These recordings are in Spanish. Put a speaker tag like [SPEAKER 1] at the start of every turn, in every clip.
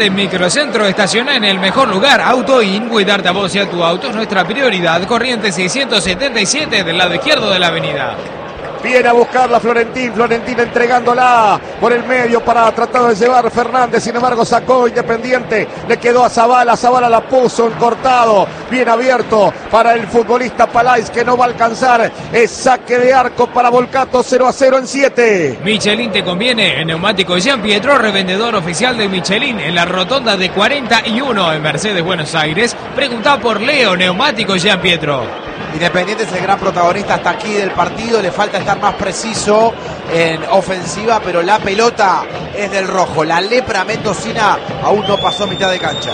[SPEAKER 1] En Microcentro estaciona en el mejor lugar. AutoIn, cuidarte a vos y a tu auto es nuestra prioridad. Corriente 677 del lado izquierdo de la avenida.
[SPEAKER 2] Viene a buscarla Florentín entregándola por el medio para tratar de llevar Fernández, sin embargo sacó Independiente, le quedó a Zavala la puso en cortado, bien abierto para el futbolista Palais que no va a alcanzar, es saque de arco para Volcato, 0-0 en 7.
[SPEAKER 1] Michelin te conviene, en neumático Jean Pietro, revendedor oficial de Michelin en la rotonda de 41 en Mercedes, Buenos Aires. Preguntá por Leo, neumático Jean Pietro.
[SPEAKER 3] Independiente es el gran protagonista hasta aquí del partido, le falta estar más preciso en ofensiva, pero la pelota es del rojo. La lepra mendocina aún no pasó mitad de cancha.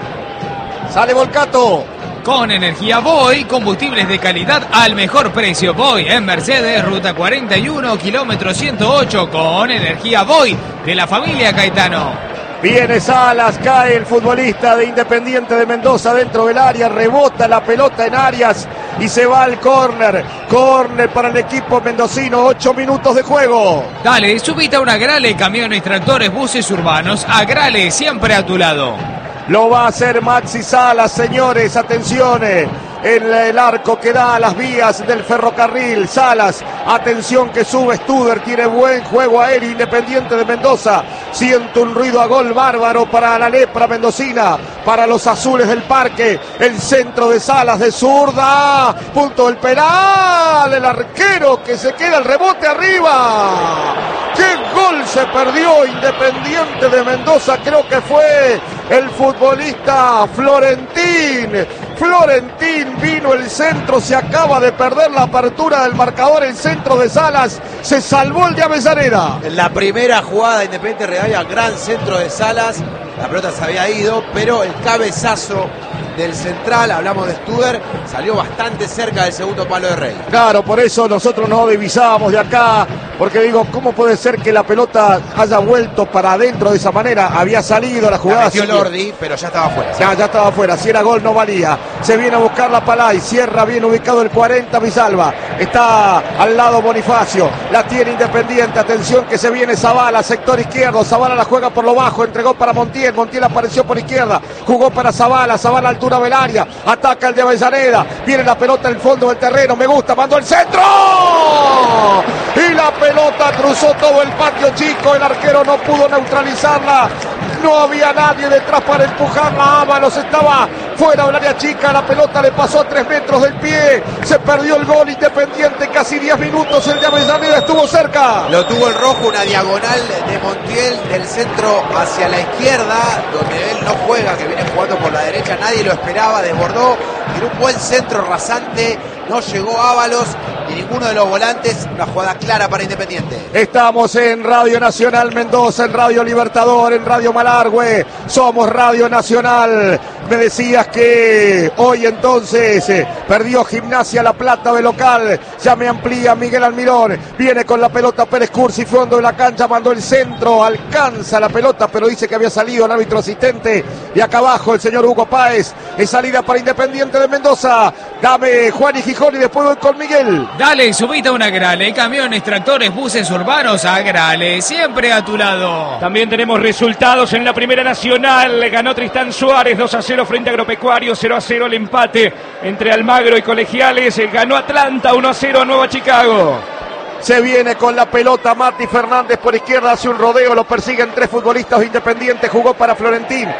[SPEAKER 2] Sale Volcato.
[SPEAKER 1] Con energía Voy, combustibles de calidad al mejor precio. Voy en Mercedes, ruta 41, kilómetro 108, con energía Voy de la familia Caetano.
[SPEAKER 2] Viene Salas, cae el futbolista de Independiente de Mendoza dentro del área, rebota la pelota en Arias y se va al córner. Córner para el equipo mendocino, 8 minutos de juego.
[SPEAKER 1] Dale, subite a una Agrale, camiones, tractores, buses urbanos. Agrale, siempre a tu lado.
[SPEAKER 2] Lo va a hacer Maxi Salas, señores, atención. En el arco que da a las vías del ferrocarril. Salas, atención que sube Studer, tiene buen juego aéreo Independiente de Mendoza. Siente un ruido a gol bárbaro para la lepra mendocina, para los azules del parque. El centro de Salas de zurda, punto del penal, el arquero que se queda el rebote arriba. ¡Qué gol se perdió Independiente de Mendoza! Creo que fue el futbolista Florentín. Florentín vino el centro, se acaba de perder la apertura del marcador, el centro de Salas, se salvó el de Avellaneda.
[SPEAKER 3] En la primera jugada de Independiente Rivadavia, gran centro de Salas, la pelota se había ido, pero el cabezazo del central, hablamos de Studer, salió bastante cerca del segundo palo de Rey.
[SPEAKER 2] Claro, por eso nosotros no divisábamos de acá, porque digo, ¿cómo puede ser que la pelota haya vuelto para adentro de esa manera? Había salido la jugada.
[SPEAKER 3] La metió Lordi, pero ya estaba afuera.
[SPEAKER 2] Ya estaba afuera, si era gol no valía. Se viene a buscar la Palay, cierra bien ubicado el 40 Misalva. Está al lado Bonifacio, la tiene Independiente, atención que se viene Zavala, sector izquierdo, Zavala la juega por lo bajo, entregó para Montiel, Montiel apareció por izquierda, jugó para Zavala altura del área, ataca el de Avellaneda, viene la pelota en el fondo del terreno, me gusta, mandó el centro y la pelota cruzó todo el patio chico, el arquero no pudo neutralizarla, no había nadie detrás para empujarla, Ábalos estaba fuera del área chica, la pelota le pasó a 3 metros del pie, se perdió el gol Independiente, casi 10 minutos, el de Avellaneda estuvo cerca.
[SPEAKER 3] Lo tuvo el rojo, una diagonal de Montiel del centro hacia la izquierda, donde él no juega, que viene jugando por la derecha, nadie lo esperaba, desbordó, tiene un buen centro rasante, no llegó Ábalos ni ninguno de los volantes, una jugada clara para Independiente.
[SPEAKER 2] Estamos en Radio Nacional Mendoza, en Radio Libertador, en Radio Malargüe, somos Radio Nacional. Me decías que hoy entonces perdió Gimnasia La Plata de local, ya me amplía Miguel Almirón, viene con la pelota Pérez Cursi, fondo de la cancha, mandó el centro, alcanza la pelota, pero dice que había salido el árbitro asistente, y acá abajo el señor Hugo Páez, es salida para Independiente de Mendoza, dame Juan y Gijón y después voy con Miguel.
[SPEAKER 1] Dale, subite a una Agrale, camiones, tractores, buses urbanos, Agrale, siempre a tu lado.
[SPEAKER 4] También tenemos resultados en la Primera Nacional, ganó Tristán Suárez 2-0 frente a Agropecuario, 0-0 el empate entre Almagro y Colegiales, ganó Atlanta 1-0 a Nueva Chicago.
[SPEAKER 2] Se viene con la pelota Mati Fernández por izquierda, hace un rodeo, lo persiguen 3 futbolistas Independientes, jugó para Florentín,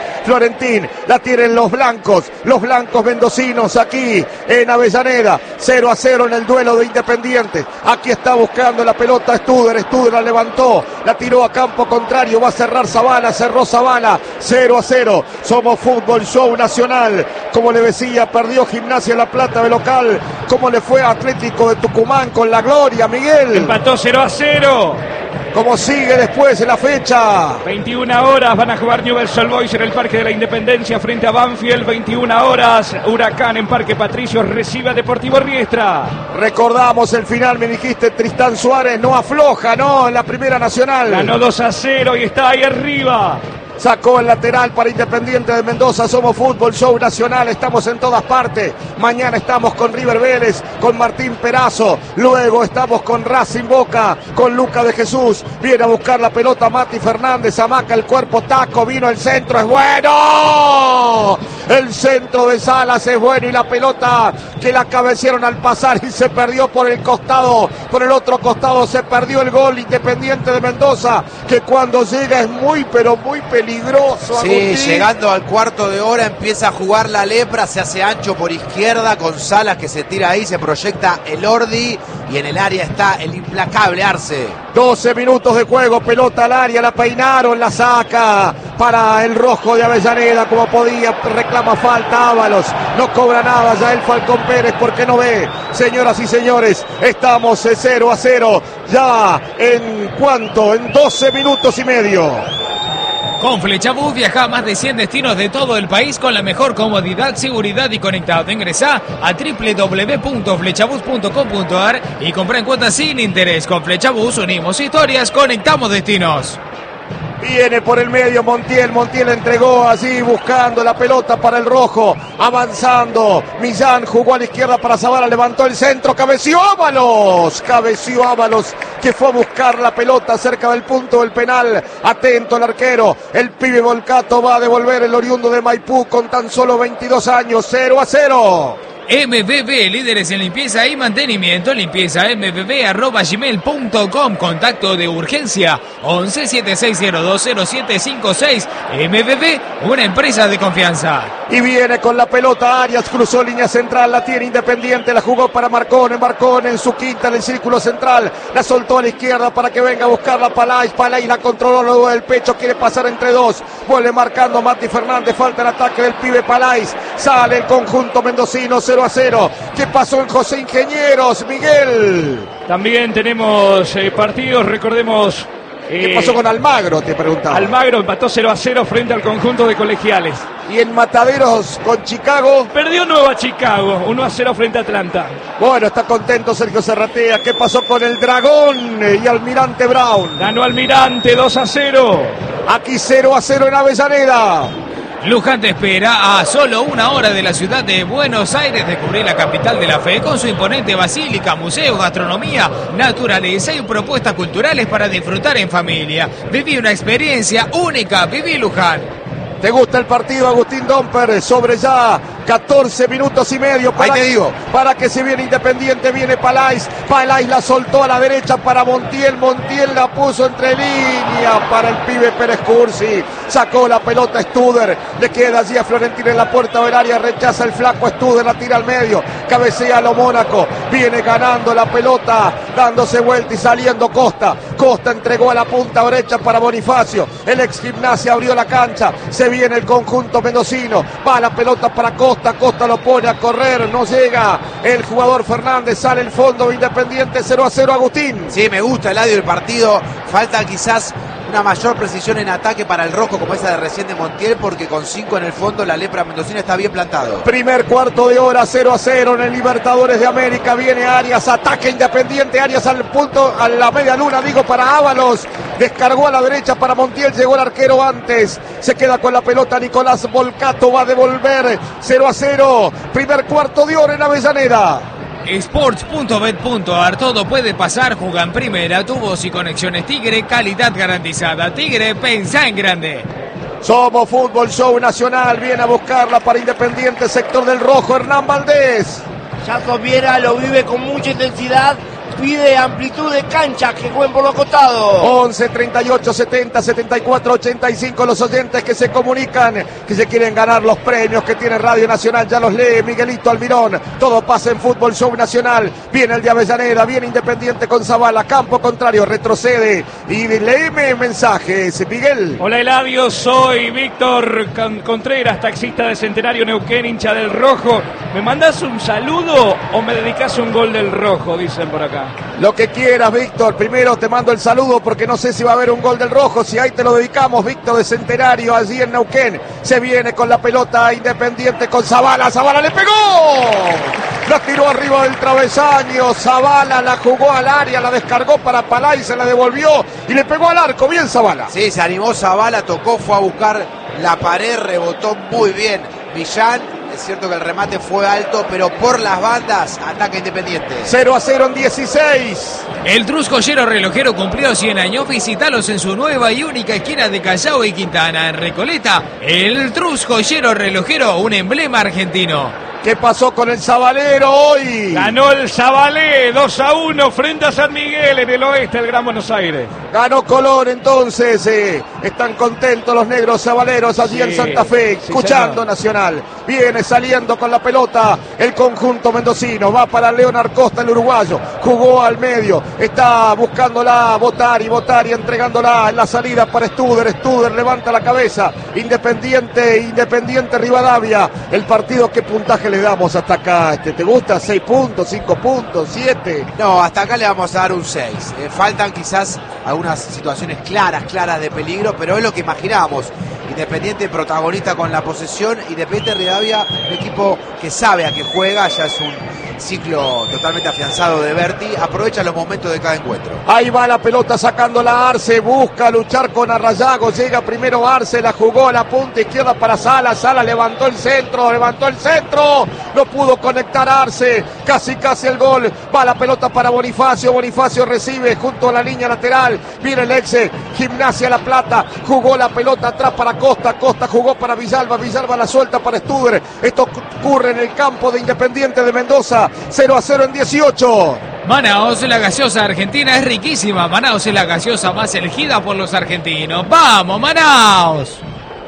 [SPEAKER 2] la tienen los blancos mendocinos aquí en Avellaneda, 0-0 en el duelo de Independiente, aquí está buscando la pelota Studer la levantó, la tiró a campo contrario, va a cerrar Zavala, cerró Zavala, 0-0, somos Fútbol Show Nacional, como le decía, perdió Gimnasia La Plata de local, como le fue a Atlético de Tucumán con la gloria, Miguel.
[SPEAKER 4] Empató 0-0.
[SPEAKER 2] ¿Cómo sigue después de la fecha?
[SPEAKER 4] 21 horas van a jugar Newell's Old Boys en el Parque de la Independencia frente a Banfield. 21 horas, Huracán en Parque Patricios recibe a Deportivo Riestra.
[SPEAKER 2] Recordamos el final, me dijiste, Tristán Suárez no afloja, ¿no? En la Primera Nacional.
[SPEAKER 4] Ganó 2-0 y está ahí arriba.
[SPEAKER 2] Sacó el lateral para Independiente de Mendoza. Somos Fútbol Show Nacional, estamos en todas partes. Mañana estamos con River Vélez, con Martín Perazo. Luego estamos con Racing Boca, con Luca de Jesús. Viene a buscar la pelota Mati Fernández, amaca el cuerpo, taco, vino el centro, es bueno. El centro de Salas es bueno y la pelota que la cabecearon al pasar y se perdió por el costado. Por el otro costado se perdió el gol. Independiente de Mendoza, que cuando llega es muy pero muy peligroso.
[SPEAKER 3] Sí,
[SPEAKER 2] Agustín.
[SPEAKER 3] llegando al cuarto de hora empieza a jugar la lepra, se hace ancho por izquierda con Salas que se tira ahí, se proyecta el Ordi y en el área está el implacable Arce.
[SPEAKER 2] 12 minutos de juego, pelota al área, la peinaron, la saca para el rojo de Avellaneda como podía, reclama falta Ábalos, no cobra nada ya el Falcón Pérez porque no ve. Señoras y señores, estamos 0-0 ya en ¿cuánto? En 12 minutos y medio.
[SPEAKER 1] Con Flechabús viaja a más de 100 destinos de todo el país con la mejor comodidad, seguridad y conectado. Ingresá a www.flechabus.com.ar y compra en cuotas sin interés. Con Flechabús unimos historias, conectamos destinos.
[SPEAKER 2] Viene por el medio Montiel entregó allí buscando la pelota para el rojo, avanzando, Millán jugó a la izquierda para Zavala, levantó el centro, cabeció Ábalos que fue a buscar la pelota cerca del punto del penal, atento el arquero, el pibe Volcato va a devolver el oriundo de Maipú con tan solo 22 años, 0-0.
[SPEAKER 1] MBB, líderes en limpieza y mantenimiento, limpieza mbb@gmail.com, contacto de urgencia 11 7602 0756. MBB, una empresa de confianza.
[SPEAKER 2] Y viene con la pelota Arias, cruzó línea central, la tiene Independiente, la jugó para Marcone en su quinta en el círculo central, la soltó a la izquierda para que venga a buscarla Palais la controló luego del pecho, quiere pasar entre dos, vuelve marcando Mati Fernández, falta el ataque del pibe Palais, sale el conjunto mendocino 0-0. ¿Qué pasó en José Ingenieros, Miguel?
[SPEAKER 4] También tenemos partidos, recordemos.
[SPEAKER 2] ¿Qué pasó con Almagro? Te preguntaba.
[SPEAKER 4] Almagro empató 0-0 frente al conjunto de Colegiales.
[SPEAKER 2] Y en Mataderos con Chicago.
[SPEAKER 4] Perdió Nueva Chicago, 1-0 frente a Atlanta.
[SPEAKER 2] Bueno, está contento Sergio Serratea. ¿Qué pasó con el Dragón y Almirante Brown?
[SPEAKER 4] Ganó Almirante 2-0.
[SPEAKER 2] Aquí 0-0 en Avellaneda.
[SPEAKER 1] Luján te espera a solo una hora de la ciudad de Buenos Aires, descubrir la capital de la fe con su imponente basílica, museo, gastronomía, naturaleza y propuestas culturales para disfrutar en familia. Viví una experiencia única, viví Luján.
[SPEAKER 2] ¿Te gusta el partido, Agustín Domper? Sobre ya 14 minutos y medio.
[SPEAKER 3] Ahí te digo.
[SPEAKER 2] Para que se viene Independiente, viene Palais la soltó a la derecha para Montiel la puso entre líneas para el pibe Pérez Cursi. Sacó la pelota Studer, le queda allí a Florentín en la puerta del área, rechaza el flaco Studer, la tira al medio, cabecea a lo Mónaco, viene ganando la pelota, dándose vuelta y saliendo Costa entregó a la punta derecha para Bonifacio, el ex Gimnasia abrió la cancha, se viene el conjunto mendocino, va la pelota para Costa lo pone a correr, no llega el jugador Fernández, sale el fondo Independiente 0-0. Agustín.
[SPEAKER 3] Sí, me gusta el audio del partido, falta quizás una mayor precisión en ataque para el rojo como esa de recién de Montiel, porque con 5 en el fondo la lepra mendocina está bien plantado.
[SPEAKER 2] Primer cuarto de hora, 0-0 en el Libertadores de América, viene Arias, ataque Independiente, Arias al punto, a la media luna, para Ábalos, descargó a la derecha para Montiel, llegó el arquero antes, se queda con la pelota Nicolás Volcato, va a devolver 0-0, primer cuarto de hora en Avellaneda.
[SPEAKER 1] Sports.bet.ar, todo puede pasar, juega en primera, tubos y conexiones Tigre, calidad garantizada. Tigre, pensá en grande.
[SPEAKER 2] Somos Fútbol Show Nacional, viene a buscarla para Independiente, sector del rojo, Hernán Valdés.
[SPEAKER 5] Jacob Viera lo vive con mucha intensidad, pide amplitud de cancha, que jueguen por los costados.
[SPEAKER 2] 11 38 70 74 85 los oyentes que se comunican, que se quieren ganar los premios que tiene Radio Nacional, ya los lee Miguelito Almirón. Todo pasa en Fútbol Show Nacional. Viene el de Avellaneda, viene Independiente con Zavala, campo contrario, retrocede y léeme mensajes, Miguel.
[SPEAKER 4] Hola Eladio, soy Víctor Contreras, taxista de Centenario Neuquén, hincha del Rojo. ¿Me mandás un saludo o me dedicás un gol del Rojo? Dicen por acá.
[SPEAKER 2] Lo que quieras, Víctor. Primero te mando el saludo porque no sé si va a haber un gol del rojo. Si ahí te lo dedicamos, Víctor de Centenario, allí en Neuquén. Se viene con la pelota Independiente con Zavala. ¡Zavala le pegó! La tiró arriba del travesaño. Zavala la jugó al área, la descargó para Palay, se la devolvió y le pegó al arco. Bien Zavala.
[SPEAKER 3] Sí, se animó Zavala, tocó, fue a buscar la pared, rebotó muy bien Millán. Es cierto que el remate fue alto, pero por las bandas, ataque Independiente.
[SPEAKER 2] 0-0 en 16.
[SPEAKER 1] El Truscollero Relojero cumplió 100 años. Visitalos en su nueva y única esquina de Callao y Quintana. En Recoleta, el Truscollero Relojero, un emblema argentino.
[SPEAKER 2] ¿Qué pasó con el Zabalero hoy?
[SPEAKER 4] Ganó el Zabalé 2-1 frente a San Miguel en el oeste del Gran Buenos Aires.
[SPEAKER 2] Ganó Colón entonces. Están contentos los negros zabaleros allí en Santa Fe, escuchando
[SPEAKER 4] señor.
[SPEAKER 2] Nacional. Viene saliendo con la pelota el conjunto mendocino. Va para Leonard Costa, el uruguayo. Jugó al medio. Está buscándola Botari entregándola en la salida para Studer. Studer levanta la cabeza. Independiente Rivadavia. El partido, ¿qué puntaje le damos hasta acá? ¿Te gusta? 6 puntos, 5 puntos, 7.
[SPEAKER 3] No, hasta acá le vamos a dar un 6. Faltan quizás algunas situaciones claras de peligro, pero es lo que imaginábamos. Independiente protagonista con la posesión, Independiente Rivadavia, un equipo que sabe a qué juega, ya es un ciclo totalmente afianzado de Berti, aprovecha los momentos de cada encuentro.
[SPEAKER 2] Ahí va la pelota sacándola Arce, busca luchar con Arrayago, llega primero Arce, la jugó a la punta izquierda para Salas, Salas levantó el centro, no pudo conectar Arce, casi el gol, va la pelota para Bonifacio, Bonifacio recibe junto a la línea lateral, viene el ex Gimnasia La Plata, jugó la pelota atrás para Costa, Costa jugó para Villalba, Villalba la suelta para Studer, esto ocurre en el campo de Independiente de Mendoza, 0-0 en 18.
[SPEAKER 1] Manaos, la gaseosa argentina es riquísima. Manaos es la gaseosa más elegida por los argentinos. ¡Vamos, Manaos!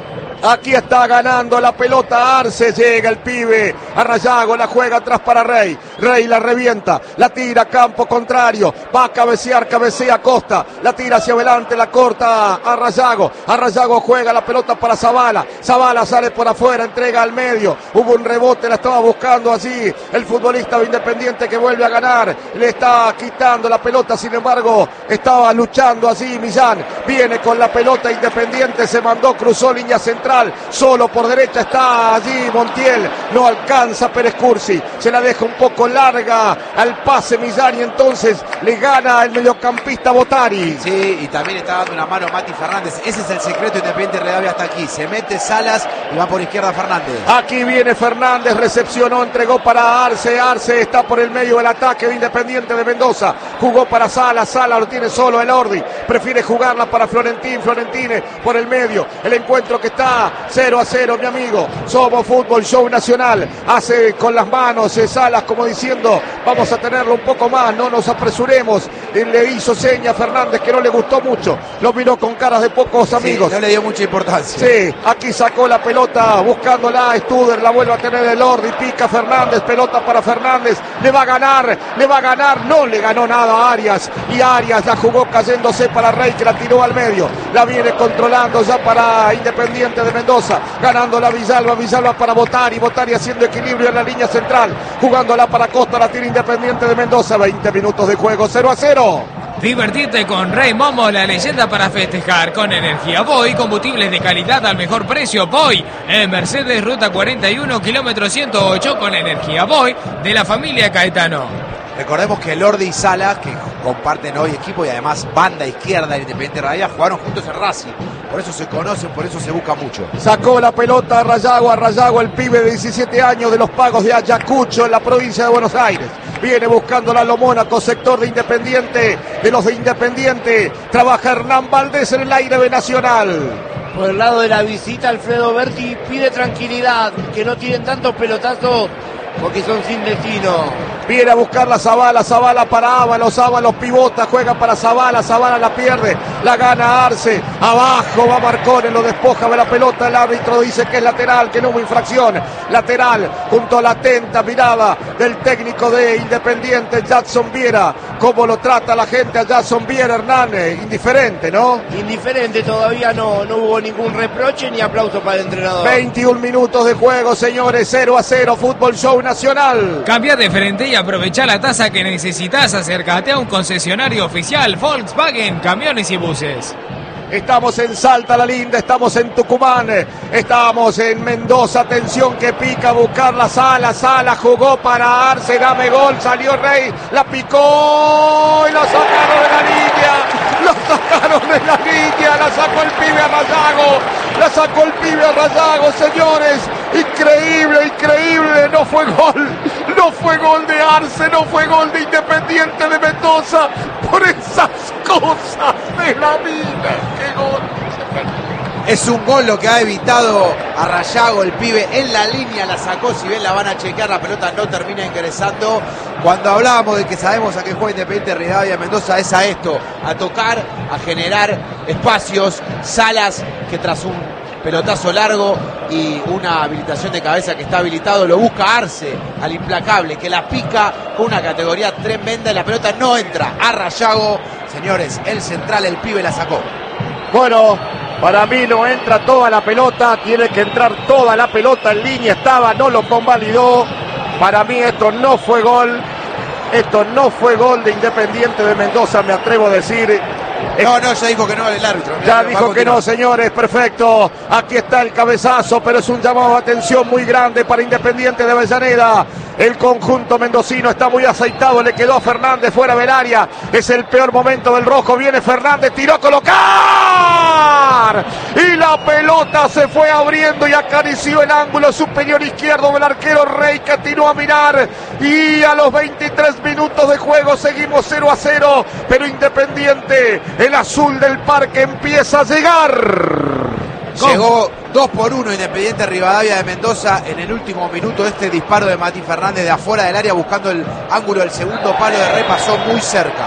[SPEAKER 2] Aquí está ganando la pelota Arce, llega el pibe, Arrayago la juega atrás para Rey, Rey la revienta, la tira a campo contrario, va a cabecea Costa, la tira hacia adelante, la corta Arrayago, Arrayago juega la pelota para Zavala, Zavala sale por afuera, entrega al medio, hubo un rebote, la estaba buscando allí, el futbolista de Independiente que vuelve a ganar, le está quitando la pelota, sin embargo, estaba luchando allí Millán, viene con la pelota Independiente, se mandó, cruzó línea central, solo por derecha está allí Montiel, no alcanza Pérez Cursi, se la deja un poco larga al pase Millán y entonces le gana el mediocampista Botari.
[SPEAKER 3] Sí, y también está dando una mano Mati Fernández, ese es el secreto de Independiente Rivadavia hasta aquí, se mete Salas y va por izquierda Fernández.
[SPEAKER 2] Aquí viene Fernández, recepcionó, entregó para Arce, Arce está por el medio del ataque de Independiente de Mendoza, jugó para Salas, Salas lo tiene solo el Ordi, prefiere jugarla para Florentín, Florentine por el medio, el encuentro que está 0-0, mi amigo. Somos Fútbol Show Nacional. Hace con las manos Salas como diciendo, vamos a tenerlo un poco más, no nos apresuremos. Le hizo seña a Fernández que no le gustó mucho. Lo miró con caras de pocos amigos.
[SPEAKER 3] Sí, no le dio mucha importancia.
[SPEAKER 2] Sí, aquí sacó la pelota buscándola Studer, la vuelve a tener el Ordi, pica Fernández, pelota para Fernández, le va a ganar, no le ganó nada a Arias, y Arias la jugó cayéndose para Rey que la tiró al medio, la viene controlando ya para Independiente de Mendoza, ganando la Villalba para Botari haciendo equilibrio en la línea central, jugándola para Costa, la tira Independiente de Mendoza, 20 minutos de juego, 0-0.
[SPEAKER 1] Divertirte con Rey Momo, la leyenda para festejar. Con energía Voy, combustibles de calidad al mejor precio. Voy en Mercedes, ruta 41, kilómetro 108, con energía Voy de la familia Caetano.
[SPEAKER 3] Recordemos que Lordi y Salas, que comparten hoy equipo y además banda izquierda del Independiente Rivadavia, jugaron juntos en Racing. Por eso se conocen, por eso se busca mucho.
[SPEAKER 2] Sacó la pelota a Arrayago, el pibe de 17 años de los Pagos de Ayacucho en la provincia de Buenos Aires. Viene buscando la Mónaco, sector de Independiente, de los de Independiente. Trabaja Hernán Valdés en el aire de Nacional.
[SPEAKER 5] Por el lado de la visita, Alfredo Berti pide tranquilidad, que no tienen tantos pelotazos porque son sin destino.
[SPEAKER 2] Viene a buscar la Zavala para Ábalos pivota, juega para Zavala la pierde, la gana Arce, abajo va Marcone, lo despoja de la pelota, el árbitro dice que es lateral, que no hubo infracción, lateral, junto a la atenta mirada del técnico de Independiente, Jackson Viera, cómo lo trata la gente a Jackson Viera, Hernández, indiferente, ¿no?
[SPEAKER 5] Indiferente, todavía no hubo ningún reproche ni aplauso para el entrenador.
[SPEAKER 2] 21 minutos de juego, señores, 0-0, Fútbol Show Nacional.
[SPEAKER 1] Cambia de frente y aprovecha la tasa que necesitas. Acércate a un concesionario oficial Volkswagen, camiones y buses.
[SPEAKER 2] Estamos en Salta la Linda, estamos en Tucumán, estamos en Mendoza. Atención que pica a buscar la Sala. Sala jugó para Arce, dame gol, salió Rey, la picó y la sacaron de la línea. La sacaron de la línea, la sacó el pibe Arrayago. La sacó el pibe Arrayago, señores. Increíble, increíble. No fue gol. No fue gol de Arce, no fue gol de Independiente de Mendoza. Por esas cosas de la vida. ¡Qué gol!
[SPEAKER 3] Es un gol lo que ha evitado Arrayago, el pibe en la línea la sacó. Si bien la van a chequear, la pelota no termina ingresando. Cuando hablábamos de que sabemos a qué juega Independiente Rivadavia Mendoza, es a esto, a tocar, a generar espacios. Salas, que tras un pelotazo largo y una habilitación de cabeza que está habilitado, lo busca Arce, al implacable, que la pica con una categoría tremenda y la pelota no entra. Arrayago, señores, el central, el pibe la sacó.
[SPEAKER 2] Bueno, para mí no entra toda la pelota, tiene que entrar toda la pelota, en línea estaba, no lo convalidó. Para mí esto no fue gol, esto no fue gol de Independiente de Mendoza, me atrevo a decir.
[SPEAKER 3] No, ya dijo que no el árbitro.
[SPEAKER 2] Ya dijo que no, señores, perfecto. Aquí está el cabezazo, pero es un llamado de atención muy grande para Independiente de Avellaneda. El conjunto mendocino está muy aceitado, le quedó a Fernández fuera del área. Es el peor momento del rojo, viene Fernández, tiró a colocar. Y la pelota se fue abriendo y acarició el ángulo superior izquierdo del arquero Rey, que atinó a mirar. Y a los 23 minutos de juego seguimos 0-0, pero Independiente, el azul del parque, empieza a llegar.
[SPEAKER 3] Llegó 2-1 Independiente Rivadavia de Mendoza en el último minuto. Este disparo de Mati Fernández de afuera del área buscando el ángulo del segundo palo de Rey, pasó muy cerca.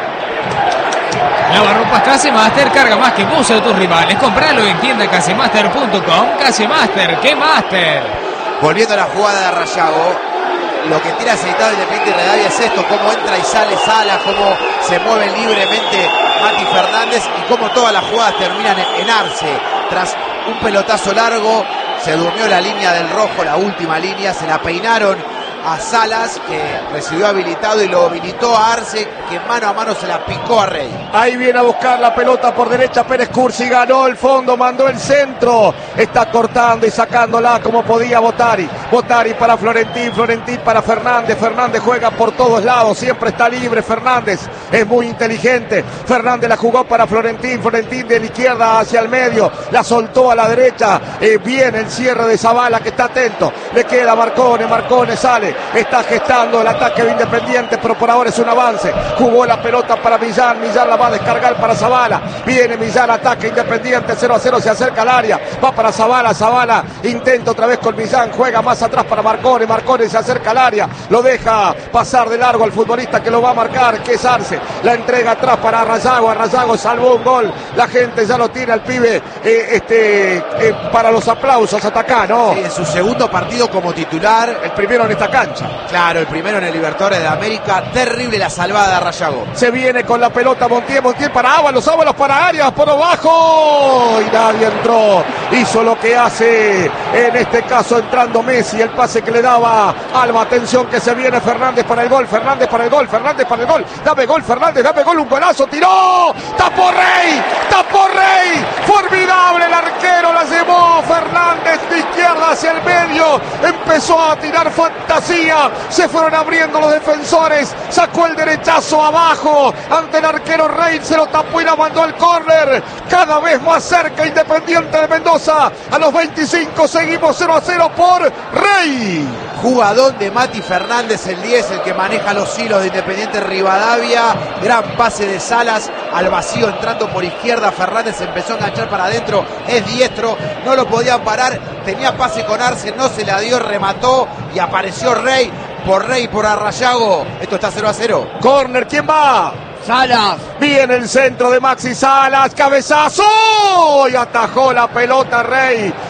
[SPEAKER 1] Lavarropas Casemaster, carga más que vos a tus rivales. Compralo en tiendacasemaster.com. Casemaster, ¿qué Master?
[SPEAKER 3] Volviendo a la jugada de Arrayago, lo que tira aceitado Independiente Rivadavia es esto: cómo entra y sale Salas, cómo se mueve libremente Mati Fernández y cómo todas las jugadas terminan en Arce. Tras un pelotazo largo, se durmió la línea del rojo, la última línea, se la peinaron a Salas, que recibió habilitado, y lo habilitó a Arce, que mano a mano se la picó a Rey.
[SPEAKER 2] Ahí viene a buscar la pelota por derecha Pérez Cursi, ganó el fondo, mandó el centro, está cortando y sacándola como podía Botari. Botari para Florentín, Florentín para Fernández, Fernández juega por todos lados, siempre está libre Fernández, es muy inteligente. Fernández la jugó para Florentín, Florentín de la izquierda hacia el medio, la soltó a la derecha, viene el cierre de Zavala, que está atento, le queda Marcone, Marcone sale, está gestando el ataque de Independiente, pero por ahora es un avance. Jugó la pelota para Millán, Millán la va a descargar para Zavala, viene Millán, ataque Independiente, 0-0, se acerca al área, va para Zavala, Zavala intenta otra vez con Millán, juega más atrás para Marcone, Marcone se acerca al área, lo deja pasar de largo al futbolista que lo va a marcar, que es Arce, la entrega atrás para Arrayago, Arrayago salvó un gol, la gente ya lo tiene al pibe para los aplausos, Atacá, ¿no?
[SPEAKER 3] Sí, en su segundo partido como titular,
[SPEAKER 2] el primero en esta cancha.
[SPEAKER 3] Claro, el primero en el Libertadores de América. Terrible la salvada de Arrayago.
[SPEAKER 2] Se viene con la pelota Montiel, Montiel para Ábalos, Ábalos para Arias, por abajo. Y nadie entró. Hizo lo que hace en este caso entrando Messi. El pase que le daba Alba. Atención que se viene Fernández para el gol. Fernández para el gol. Fernández para el gol. Dame gol, Fernández. Dame gol. Un golazo. Tiró. Tapó Rey. Tapó Rey. Formidable el arquero. La llevó Fernández de izquierda hacia el medio. Empezó a tirar fantasía. Se fueron abriendo los defensores. Sacó el derechazo abajo ante el arquero Rey. Se lo tapó y la mandó al córner. Cada vez más cerca Independiente de Mendoza. A los 25 seguimos 0-0 por Rey.
[SPEAKER 3] Jugadón de Mati Fernández, el 10, el que maneja los hilos de Independiente Rivadavia. Gran pase de Salas al vacío, entrando por izquierda. Fernández empezó a enganchar para adentro, es diestro, no lo podían parar. Tenía pase con Arce, no se la dio, remató y apareció Rey por Arrayago. Esto está 0-0.
[SPEAKER 2] Córner, ¿quién va?
[SPEAKER 5] Salas.
[SPEAKER 2] Viene el centro de Maxi Salas, cabezazo y atajó la pelota Rey.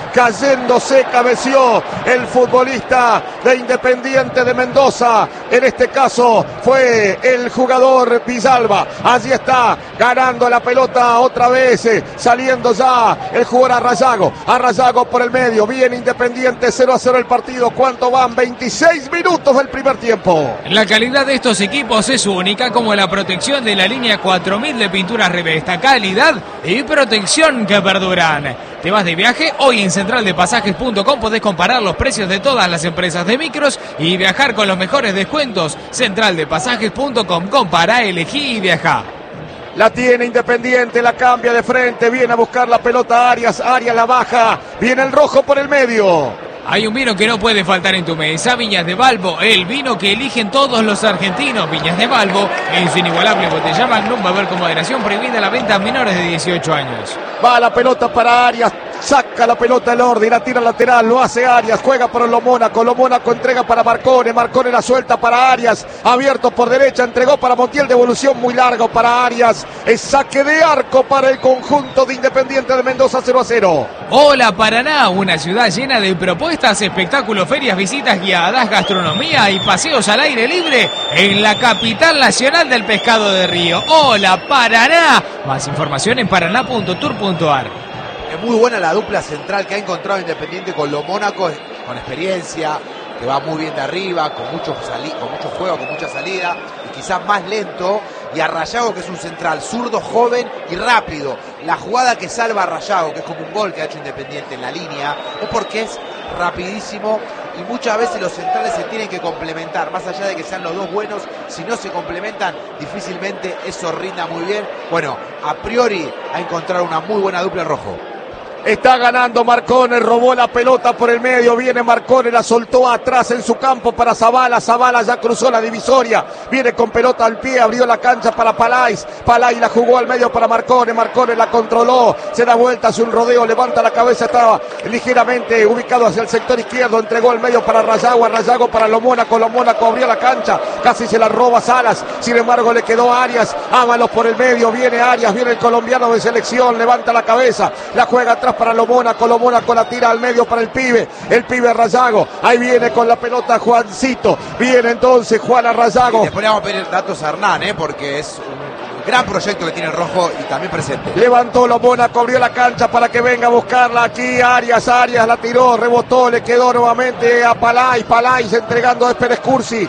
[SPEAKER 2] cayéndose, cabeció el futbolista de Independiente de Mendoza. En este caso fue el jugador Villalba. Allí está, ganando la pelota otra vez, saliendo ya el jugador Arrayago por el medio. Bien Independiente, 0-0 el partido. ¿Cuánto van? 26 minutos del primer tiempo.
[SPEAKER 1] La calidad de estos equipos es única, como la protección de la línea 4000 de Pinturas Revesta. Calidad y protección que perduran. ¿Te vas de viaje? Hoy en centraldepasajes.com podés comparar los precios de todas las empresas de micros y viajar con los mejores descuentos. Centraldepasajes.com, compara, elegí y viaja.
[SPEAKER 2] La tiene Independiente, la cambia de frente, viene a buscar la pelota Arias la baja, viene el rojo por el medio.
[SPEAKER 1] Hay un vino que no puede faltar en tu mesa, Viñas de Balbo, el vino que eligen todos los argentinos. Viñas de Balbo, en su inigualable botella Magnum, va a haber con moderación, prohibida la venta a menores de 18 años.
[SPEAKER 2] Va la pelota para Arias, saca la pelota el orden, la tira lateral, lo hace Arias, juega por lo Mónaco entrega para Marcone la suelta para Arias, abierto por derecha, entregó para Montiel, devolución muy largo para Arias, es saque de arco para el conjunto de Independiente de Mendoza, 0-0.
[SPEAKER 1] Hola Paraná, una ciudad llena de propuestas, espectáculos, ferias, visitas guiadas, gastronomía y paseos al aire libre en la capital nacional del pescado de río. Hola Paraná, más información en paraná.tour.ar.
[SPEAKER 3] Es muy buena la dupla central que ha encontrado Independiente con lo Mónaco, con experiencia, que va muy bien de arriba, con mucho juego, con mucha salida, y quizás más lento. Y Arrayago, que es un central zurdo, joven y rápido. La jugada que salva a Arrayago, que es como un gol que ha hecho Independiente en la línea, es porque es rapidísimo y muchas veces los centrales se tienen que complementar, más allá de que sean los dos buenos, si no se complementan, difícilmente eso rinda muy bien. Bueno, a priori ha encontrado una muy buena dupla en rojo.
[SPEAKER 2] Está ganando Marcone, robó la pelota por el medio, viene Marcone, la soltó atrás en su campo para Zavala ya cruzó la divisoria, viene con pelota al pie, abrió la cancha para Palais la jugó al medio para Marcone la controló, se da vuelta, hace un rodeo, levanta la cabeza, estaba ligeramente ubicado hacia el sector izquierdo, entregó al medio para Arrayago para lo Mónaco abrió la cancha, casi se la roba Salas, sin embargo le quedó Arias, Ábalos por el medio, viene Arias, viene el colombiano de selección, levanta la cabeza, la juega atrás para lo Mónaco la tira al medio para el pibe Arrayago, ahí viene con la pelota Juancito, viene entonces Juan Arrayago.
[SPEAKER 3] Después le vamos a pedir datos a Hernán, porque es un gran proyecto que tiene el rojo y también presente.
[SPEAKER 2] Levantó lo Mónaco, abrió la cancha para que venga a buscarla aquí Arias la tiró, rebotó, le quedó nuevamente a Palais entregando a Esper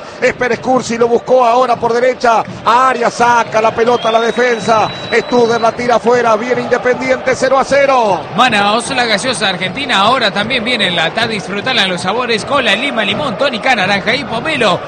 [SPEAKER 2] Cursi lo buscó ahora por derecha a Arias, saca la pelota a la defensa, Studer la tira afuera, viene Independiente, 0-0.
[SPEAKER 1] Manaos, la gaseosa argentina, ahora también viene en lata, disfrutarla en los sabores cola, lima, limón, tónica, naranja y pomelo.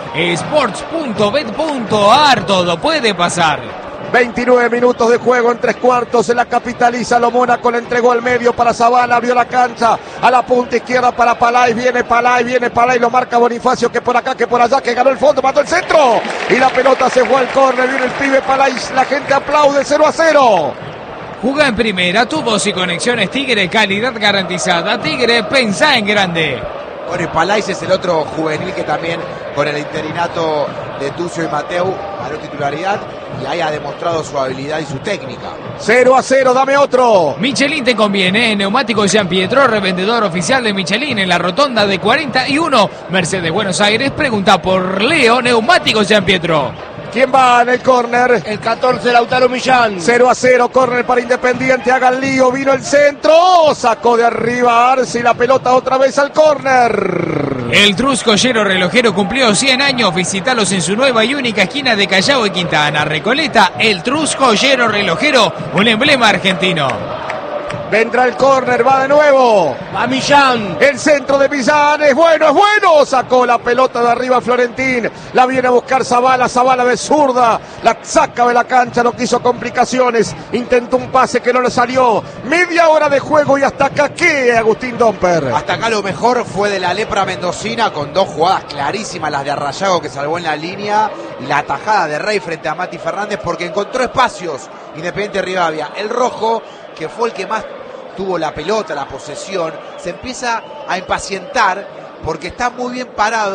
[SPEAKER 1] Sports.bet.ar, todo puede pasar.
[SPEAKER 2] 29 minutos de juego en 3/4, se la capitaliza lo Mónaco, le entregó al medio para Zavala, abrió la cancha a la punta izquierda para Palais, viene Palais, lo marca Bonifacio, que por acá, que por allá, que ganó el fondo, mató el centro y la pelota se fue al córner, viene el pibe Palais, la gente aplaude, 0-0.
[SPEAKER 1] Juga en primera, tu voz y conexiones Tigre, calidad garantizada. Tigre, pensá en grande.
[SPEAKER 3] Bueno, y Palais es el otro juvenil que también con el interinato de Tucio y Mateu ganó titularidad y ahí ha demostrado su habilidad y su técnica.
[SPEAKER 2] 0-0, dame otro.
[SPEAKER 1] Michelin te conviene, Neumáticos Jean Pietro, revendedor oficial de Michelin en la rotonda de 41, Mercedes Buenos Aires. Pregunta por Leo, Neumáticos Jean Pietro.
[SPEAKER 2] ¿Quién va en el córner?
[SPEAKER 5] El 14, Lautaro Millán.
[SPEAKER 2] 0-0, córner para Independiente, haga el lío, vino el centro, sacó de arriba Arce y la pelota otra vez al córner.
[SPEAKER 1] El Trusco Yero Relojero cumplió 100 años, visitalos en su nueva y única esquina de Callao y Quintana, Recoleta. El Trusco Yero Relojero, un emblema argentino.
[SPEAKER 2] Vendrá el córner, va de nuevo.
[SPEAKER 5] Va Millán.
[SPEAKER 2] El centro de Millán es bueno. Sacó la pelota de arriba Florentín. La viene a buscar Zavala de zurda. La saca de la cancha, no quiso complicaciones. Intentó un pase que no le salió. Media hora de juego y hasta acá, ¿qué, Agustín Domper?
[SPEAKER 3] Hasta acá lo mejor fue de la lepra mendocina con dos jugadas clarísimas, las de Arrayago que salvó en la línea y la atajada de Rey frente a Mati Fernández porque encontró espacios. Independiente Rivadavia. El rojo, que fue el que más tuvo la pelota, la posesión, se empieza a impacientar porque está muy bien parado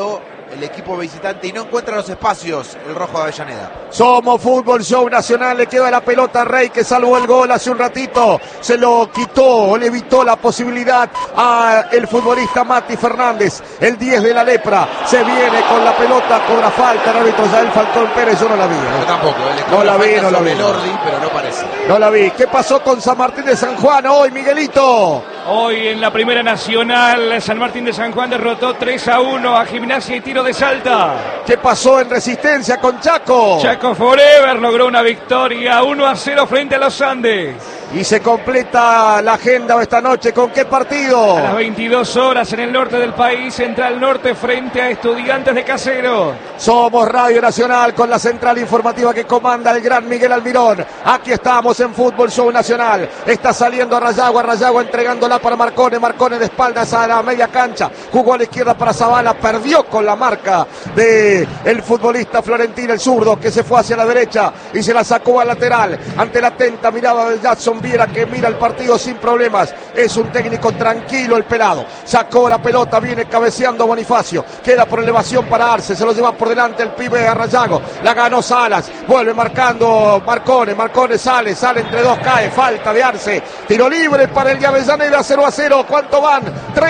[SPEAKER 3] el equipo visitante y no encuentra los espacios el rojo de Avellaneda.
[SPEAKER 2] Somos Fútbol Show Nacional, le queda la pelota a Rey que salvó el gol hace un ratito, se lo quitó, le evitó la posibilidad a el futbolista Mati Fernández, el 10 de la lepra, se viene con la pelota, cobra falta el árbitro Yael Falcón Pérez, yo no la vi.
[SPEAKER 3] Yo tampoco,
[SPEAKER 2] no la vi, no la vi.
[SPEAKER 3] Lordi, pero no parece.
[SPEAKER 2] No la vi. ¿Qué pasó con San Martín de San Juan hoy, Miguelito?
[SPEAKER 4] Hoy en la Primera Nacional, San Martín de San Juan derrotó 3-1 a Gimnasia y Tiro de Salta.
[SPEAKER 2] ¿Qué pasó en Resistencia con Chaco?
[SPEAKER 4] Chaco Forever logró una victoria 1-0 frente a los Andes.
[SPEAKER 2] Y se completa la agenda de esta noche. ¿Con qué partido?
[SPEAKER 4] A las 22 horas en el norte del país, Central Norte frente a Estudiantes de Caseros.
[SPEAKER 2] Somos Radio Nacional con la central informativa que comanda el gran Miguel Almirón. Aquí estamos en Fútbol Show Nacional. Está saliendo a Rayagua entregándola para Marcone. Marcone de espaldas a la media cancha. Jugó a la izquierda para Zavala. Perdió con la marca de el futbolista Florentino, el zurdo, que se fue hacia la derecha y se la sacó al lateral. Ante la atenta mirada de Jackson Viera, que mira el partido sin problemas. Es un técnico tranquilo el pelado. Sacó la pelota, viene cabeceando Bonifacio. Queda por elevación para Arce. Se lo lleva por delante el pibe a Rayago. La ganó Salas. Vuelve marcando Marcone. Marcone sale entre dos, cae. Falta de Arce. Tiro libre para el de Avellaneda, 0-0. ¿Cuánto van?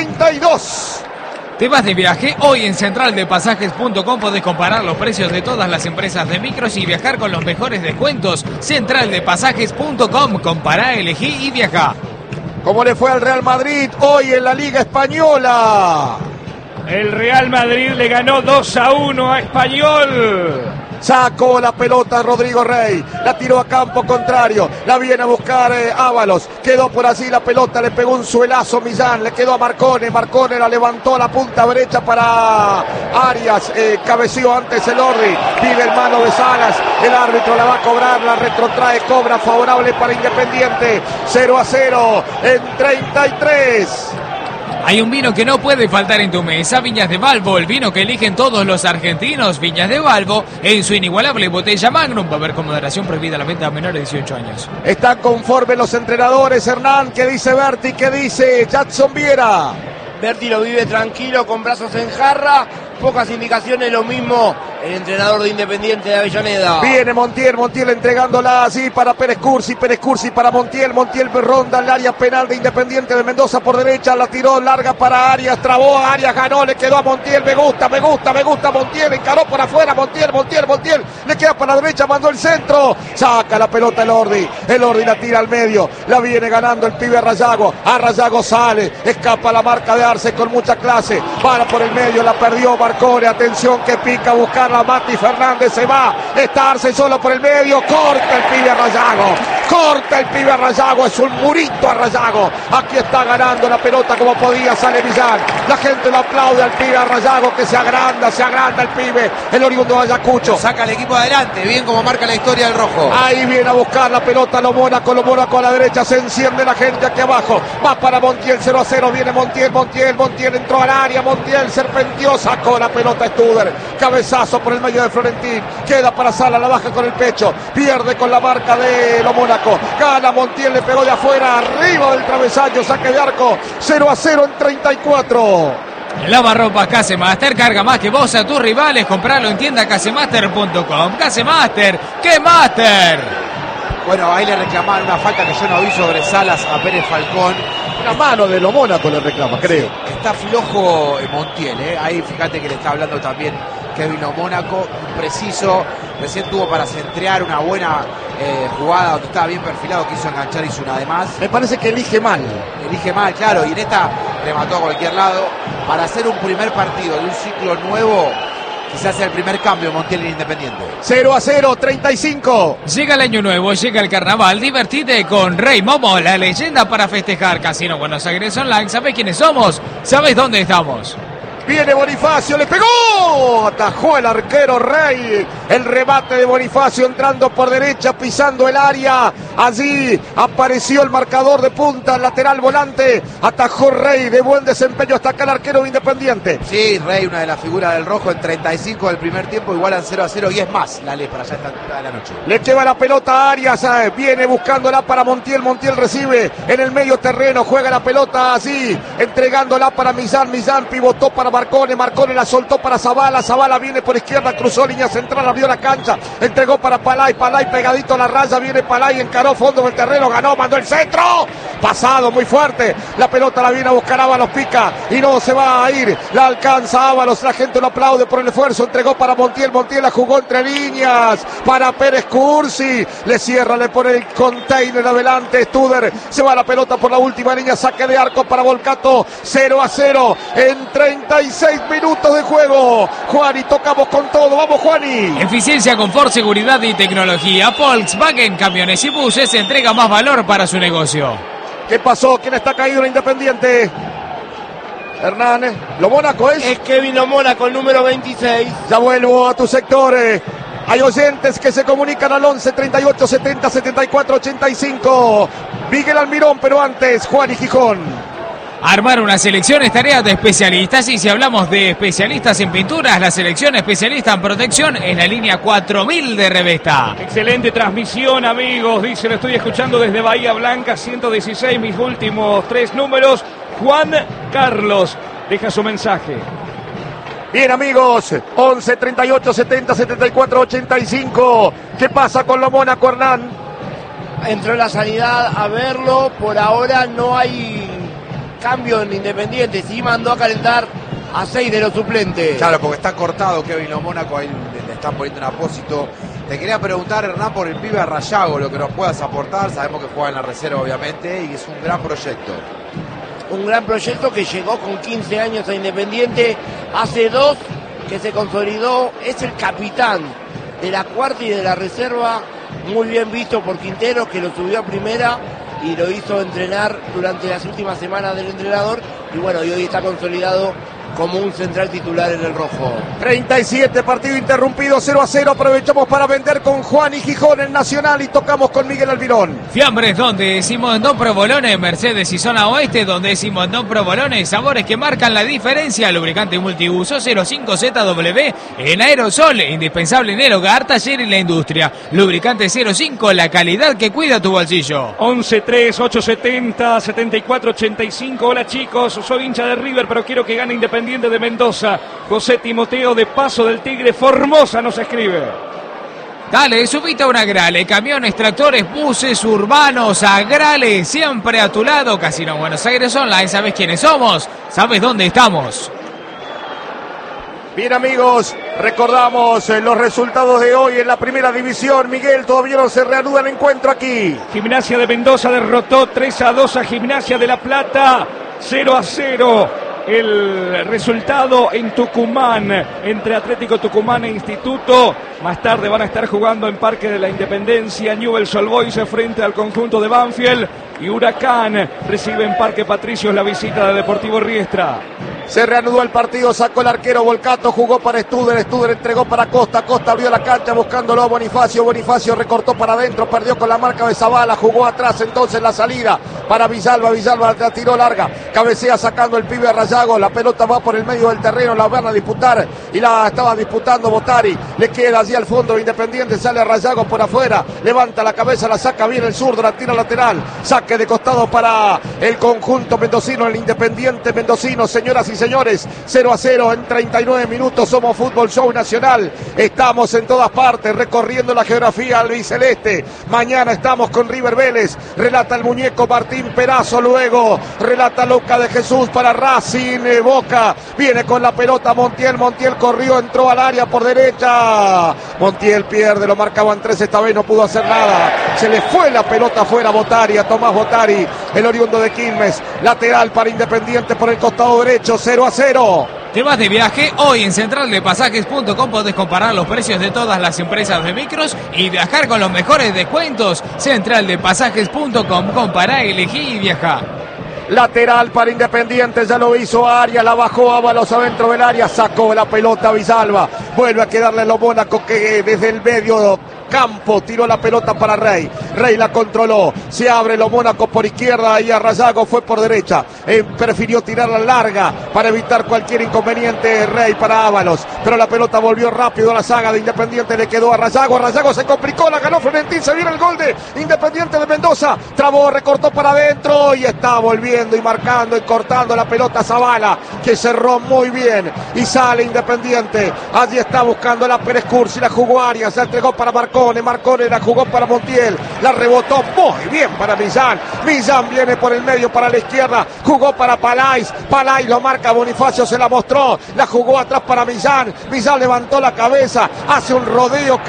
[SPEAKER 2] 32.
[SPEAKER 1] ¿Te vas de viaje? Hoy en centraldepasajes.com podés comparar los precios de todas las empresas de micros y viajar con los mejores descuentos. Centraldepasajes.com. Compará, elegí y viajá.
[SPEAKER 2] ¿Cómo le fue al Real Madrid hoy en la Liga Española?
[SPEAKER 4] El Real Madrid le ganó 2-1 a Español.
[SPEAKER 2] Sacó la pelota Rodrigo Rey, la tiró a campo contrario, la viene a buscar Ábalos, quedó por allí la pelota, le pegó un suelazo Millán, le quedó a Marcone, Marcone la levantó a la punta derecha para Arias, cabeció antes el Orri, vive el mano de Salas, el árbitro la va a cobrar, la retrotrae, cobra favorable para Independiente, 0-0 en 33.
[SPEAKER 1] Hay un vino que no puede faltar en tu mesa, Viñas de Valvo, el vino que eligen todos los argentinos. Viñas de Valvo, en su inigualable botella Magnum. Va a haber con moderación prohibida la venta a menores de 18 años.
[SPEAKER 2] Están conformes los entrenadores, Hernán. ¿Qué dice Berti? ¿Qué dice Jackson Viera?
[SPEAKER 5] Berti lo vive tranquilo, con brazos en jarra, pocas indicaciones, lo mismo el entrenador de Independiente de Avellaneda.
[SPEAKER 2] Viene Montiel entregándola así para Pérez Cursi para Montiel ronda el área penal de Independiente de Mendoza por derecha, la tiró larga para Arias, trabó a Arias, ganó, le quedó a Montiel, me gusta Montiel, encaró por afuera, Montiel, le queda para la derecha, mandó el centro, saca la pelota el Ordi la tira al medio, la viene ganando el pibe a Rayago sale, escapa la marca de Arce con mucha clase, para por el medio, la perdió Marcone, atención que pica a buscarla Mati Fernández, se va, está Arce solo por el medio, corta el pibe a Rayago, es un murito a Rayago, aquí está ganando la pelota como podía, sale Millán, la gente lo aplaude al pibe a Rayago que se agranda el pibe, el oriundo de Ayacucho,
[SPEAKER 3] saca el equipo adelante, bien como marca la historia del rojo.
[SPEAKER 2] Ahí viene a buscar la pelota lo Mónaco a la derecha, se enciende la gente aquí abajo, va para Montiel, 0-0, viene Montiel entró al área, Montiel serpenteó, sacó la pelota Studer, cabezazo por el medio de Florentín, queda para Sala, la baja con el pecho, pierde con la marca de lo Mónaco, gana Montiel, le pegó de afuera, arriba del travesaño, saque de arco, 0-0 en 34.
[SPEAKER 1] Lavarropas Casemaster, carga más que vos a tus rivales, compralo en tienda casemaster.com. Casemaster, ¡qué master!
[SPEAKER 3] Bueno, ahí le reclamaron una falta que yo no vi sobre Salas a Pérez Falcón.
[SPEAKER 2] Una mano de lo Mónaco le reclama, creo.
[SPEAKER 3] Sí, está flojo Montiel, ahí fíjate que le está hablando también Kevin Lo Mónaco, preciso, recién tuvo para centrear una buena jugada donde estaba bien perfilado, quiso enganchar, hizo una de más.
[SPEAKER 2] Me parece que elige mal,
[SPEAKER 3] claro, y en esta remató a cualquier lado. Para hacer un primer partido de un ciclo nuevo, quizás sea el primer cambio Montiel en Independiente.
[SPEAKER 2] 0-0, 35.
[SPEAKER 1] Llega el año nuevo, llega el carnaval, divertite con Rey Momo, la leyenda para festejar. Casino Buenos Aires Online, ¿sabés quiénes somos? ¿Sabés dónde estamos?
[SPEAKER 2] Viene Bonifacio, le pegó, atajó el arquero Rey. El remate de Bonifacio entrando por derecha, pisando el área. Allí apareció el marcador de punta, el lateral volante. Atajó Rey, de buen desempeño hasta acá el arquero de Independiente.
[SPEAKER 3] Sí, Rey, una de las figuras del rojo en 35 del primer tiempo, igualan 0-0 y es más la ley para allá esta altura de la noche.
[SPEAKER 2] Le lleva la pelota a Arias, viene buscándola para Montiel, Montiel recibe en el medio terreno, juega la pelota así, entregándola para Millán, Millán pivotó para Marcone, Marcone la soltó para Zavala, Zavala viene por izquierda, cruzó línea central, abrió la cancha, entregó para Palay, Palay pegadito a la raya, viene Palay, encaró fondo del terreno, ganó, mandó el centro, pasado muy fuerte, la pelota la viene a buscar Ábalos, pica y no se va a ir, la alcanza Ábalos, la gente lo aplaude por el esfuerzo, entregó para Montiel, Montiel la jugó entre líneas, para Pérez Cursi, le cierra, le pone el container adelante, Studer, se va la pelota por la última línea, saque de arco para Volcato, 0-0 en 36 minutos de juego. Juani, tocamos con todo, vamos Juani.
[SPEAKER 1] Eficiencia, confort, seguridad y tecnología. Volkswagen Camiones y Buses entrega más valor para su negocio.
[SPEAKER 2] ¿Qué pasó? ¿Quién está caído en Independiente? Hernán, ¿lo Mónaco es?
[SPEAKER 5] Es Kevin Lo Mónaco, el número 26.
[SPEAKER 2] Ya vuelvo a tu sector. Hay oyentes que se comunican al 11 38 70 74 85. Miguel Almirón, pero antes Juan y Gijón.
[SPEAKER 1] Armar una selección es tarea de especialistas, y si hablamos de especialistas en pinturas, la selección especialista en protección es la línea 4000 de Revesta.
[SPEAKER 4] Excelente transmisión, amigos. Dice, lo estoy escuchando desde Bahía Blanca, 116, mis últimos 3 números. Juan Carlos deja su mensaje.
[SPEAKER 2] Bien, amigos, 11 38 70 74 85. ¿Qué pasa con Lo Mónaco, Hernán?
[SPEAKER 5] Entró la sanidad a verlo, por ahora no hay cambio en Independiente, sí mandó a calentar a 6 de los suplentes.
[SPEAKER 3] Claro, porque está cortado Kevin Lo Mónaco, ahí le están poniendo un apósito. Te quería preguntar, Hernán, por el pibe Rayago, lo que nos puedas aportar. Sabemos que juega en la reserva, obviamente, y es un gran proyecto.
[SPEAKER 5] Un gran proyecto que llegó con 15 años a Independiente, hace 2 que se consolidó, es el capitán de la cuarta y de la reserva, muy bien visto por Quintero, que lo subió a primera y lo hizo entrenar durante las últimas semanas del entrenador, y bueno, y hoy está consolidado como un central titular en el rojo.
[SPEAKER 2] 37, partido interrumpido, 0-0. Aprovechamos para vender con Juan y Gijón el Nacional y tocamos con Miguel Almirón.
[SPEAKER 1] Fiambres donde decimos no provolones, Mercedes y zona oeste donde decimos no provolones, sabores que marcan la diferencia. Lubricante multiuso 05ZW en aerosol, indispensable en el hogar, taller y la industria. Lubricante 05, la calidad que cuida tu bolsillo.
[SPEAKER 4] 11-3-870-7485. Hola chicos, soy hincha de River, pero quiero que gane Independiente de Mendoza. José Timoteo de Paso del Tigre, Formosa, nos escribe.
[SPEAKER 1] Dale, subite a una Agrale, camiones, tractores, buses urbanos, Agrale, siempre a tu lado. Casino Buenos Aires Online, ¿sabes quiénes somos? ¿Sabes dónde estamos?
[SPEAKER 2] Bien, amigos, recordamos los resultados de hoy en la primera división. Miguel, todavía no se reanuda el encuentro aquí.
[SPEAKER 4] Gimnasia de Mendoza derrotó 3-2 a Gimnasia de La Plata, 0-0. El resultado en Tucumán, entre Atlético Tucumán e Instituto. Más tarde van a estar jugando en Parque de la Independencia Newell's Old Boys frente al conjunto de Banfield, y Huracán recibe en Parque Patricios la visita de Deportivo Riestra.
[SPEAKER 2] Se reanudó el partido, sacó el arquero Volcato, jugó para Studer, Studer entregó para Costa, Costa abrió la cancha buscándolo a Bonifacio, Bonifacio recortó para adentro, perdió con la marca de Zavala, jugó atrás entonces la salida para Villalba, Villalba la tiró larga, cabecea sacando el pibe a Rayago, la pelota va por el medio del terreno, la van a disputar y la estaba disputando Botari, le queda allí al fondo Independiente, sale a Rayago por afuera, levanta la cabeza, la saca bien el zurdo, la tira lateral, saque de costado para el conjunto mendocino, el Independiente mendocino, señoras y señores, 0-0 en 39 minutos, somos Fútbol Show Nacional, estamos en todas partes, recorriendo la geografía albiceleste, mañana estamos con River Vélez, relata el muñeco Martín Perazo, luego relata Luca de Jesús para Racing, Boca, viene con la pelota Montiel, Montiel corrió, entró al área por derecha, Montiel pierde, lo marcaban 3, esta vez no pudo hacer nada, se le fue la pelota afuera a Botari, a Tomás Botari, el oriundo de Quilmes, lateral para Independiente por el costado derecho, 0-0.
[SPEAKER 1] ¿Te vas de viaje? Hoy en centraldepasajes.com podés comparar los precios de todas las empresas de micros y viajar con los mejores descuentos. Centraldepasajes.com, compará, elegí y viajá.
[SPEAKER 2] Lateral para Independiente, ya lo hizo Arias, la bajó Ábalos adentro del área, sacó la pelota Villalba, Vuelve a quedarle lo Mónaco, que desde el medio campo tiró la pelota para Rey. Rey la controló. Se abre lo Mónaco por izquierda y Arrayago fue por derecha. Prefirió tirarla larga para evitar cualquier inconveniente. Rey para Ábalos. Pero la pelota volvió rápido a la saga de Independiente. Le quedó a Arrayago. Arrayago se complicó. La ganó Florentín. Se viene el gol de Independiente de Mendoza. Trabó, recortó para adentro y está volviendo y marcando y cortando la pelota Zavala, que cerró muy bien. Y sale Independiente. Allí está buscando la Pérez Cursi. La jugó Arias. Se entregó para Marcone la jugó para Montiel, la rebotó muy bien para Millán. Millán viene por el medio para la izquierda, jugó para Palais lo marca Bonifacio, se la mostró, la jugó atrás para Millán levantó la cabeza, hace un rodeo,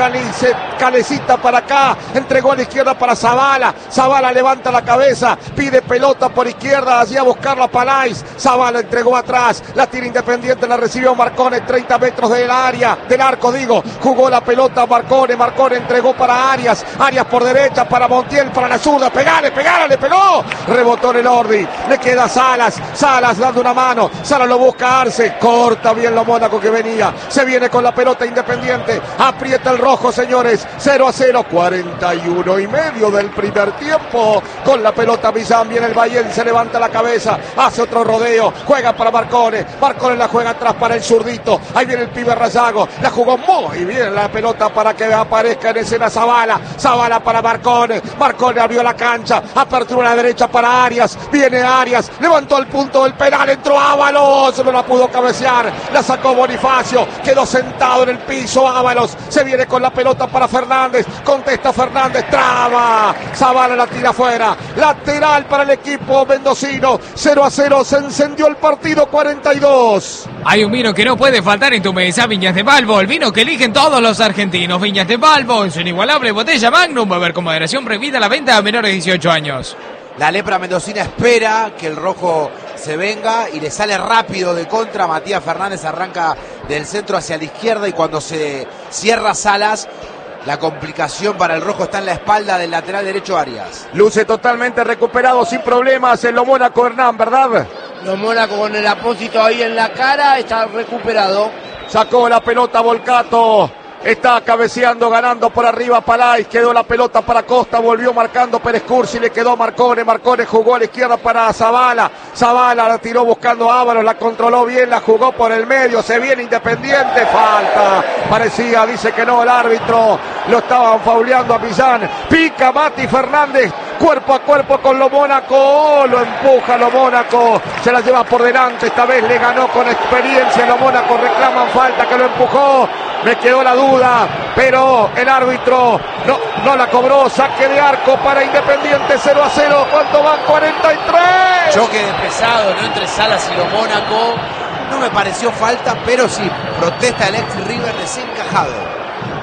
[SPEAKER 2] Calecita para acá, entregó a la izquierda para Zavala levanta la cabeza, pide pelota por izquierda, allí a buscarla Palais, Zavala entregó atrás, la tira Independiente, la recibió Marcone, 30 metros del arco, jugó la pelota Marcone entregó para Arias por derecha, para Montiel, para la zurda, pegale, le pegó, rebotó en el Ordi, le queda Salas dando una mano, Salas lo busca Arce, corta bien lo Mónaco que venía, se viene con la pelota Independiente, aprieta el rojo, señores, 0-0, 41 y medio del primer tiempo, con la pelota Millán, viene el Bayern, se levanta la cabeza, hace otro rodeo, juega para Marcone la juega atrás para el zurdito, ahí viene el pibe Arrayago, la jugó muy bien la pelota para que aparezca en escena Zavala para Marcone abrió la cancha, apertura a la derecha para Arias, viene Arias, levantó el punto del penal, entró Ábalos, no la pudo cabecear, la sacó Bonifacio, quedó sentado en el piso Ábalos, se viene con la pelota para Fernández, contesta Fernández, traba, Zavala la tira afuera, lateral para el equipo mendocino, 0-0, se encendió el partido, 42.
[SPEAKER 1] Hay un vino que no puede faltar en tu mesa, Viñas de Balbo, el vino que eligen todos los argentinos. Viñas de Balbo, en su inigualable botella Magnum, beber con moderación, prohibida la venta a menores de 18 años.
[SPEAKER 3] La lepra mendocina espera que el rojo se venga y le sale rápido de contra. Matías Fernández arranca del centro hacia la izquierda y cuando se cierra Salas, la complicación para el rojo está en la espalda del lateral derecho Arias.
[SPEAKER 2] Luce totalmente recuperado, sin problemas en lo Mónaco, Hernán, ¿verdad?
[SPEAKER 5] Lo Mónaco con el apósito ahí en la cara, está recuperado.
[SPEAKER 2] Sacó la pelota Volcato. Está cabeceando, ganando por arriba Palais, quedó la pelota para Costa, volvió marcando Pérez Cursi, le quedó Marcone jugó a la izquierda para Zavala la tiró buscando a Ábalos, la controló bien, la jugó por el medio, se viene Independiente, falta, parecía, dice que no, el árbitro, lo estaban fauleando a Millán, pica Mati Fernández, cuerpo a cuerpo con lo Mónaco, lo empuja lo Mónaco, se la lleva por delante, esta vez le ganó con experiencia, lo Mónaco reclaman falta que lo empujó, me quedó la duda, pero el árbitro no la cobró, saque de arco para Independiente, 0-0, ¿cuánto van? 43.
[SPEAKER 3] Choque de pesado, ¿no? Entre Salas y lo Mónaco, no me pareció falta, pero sí, protesta el ex River desencajado.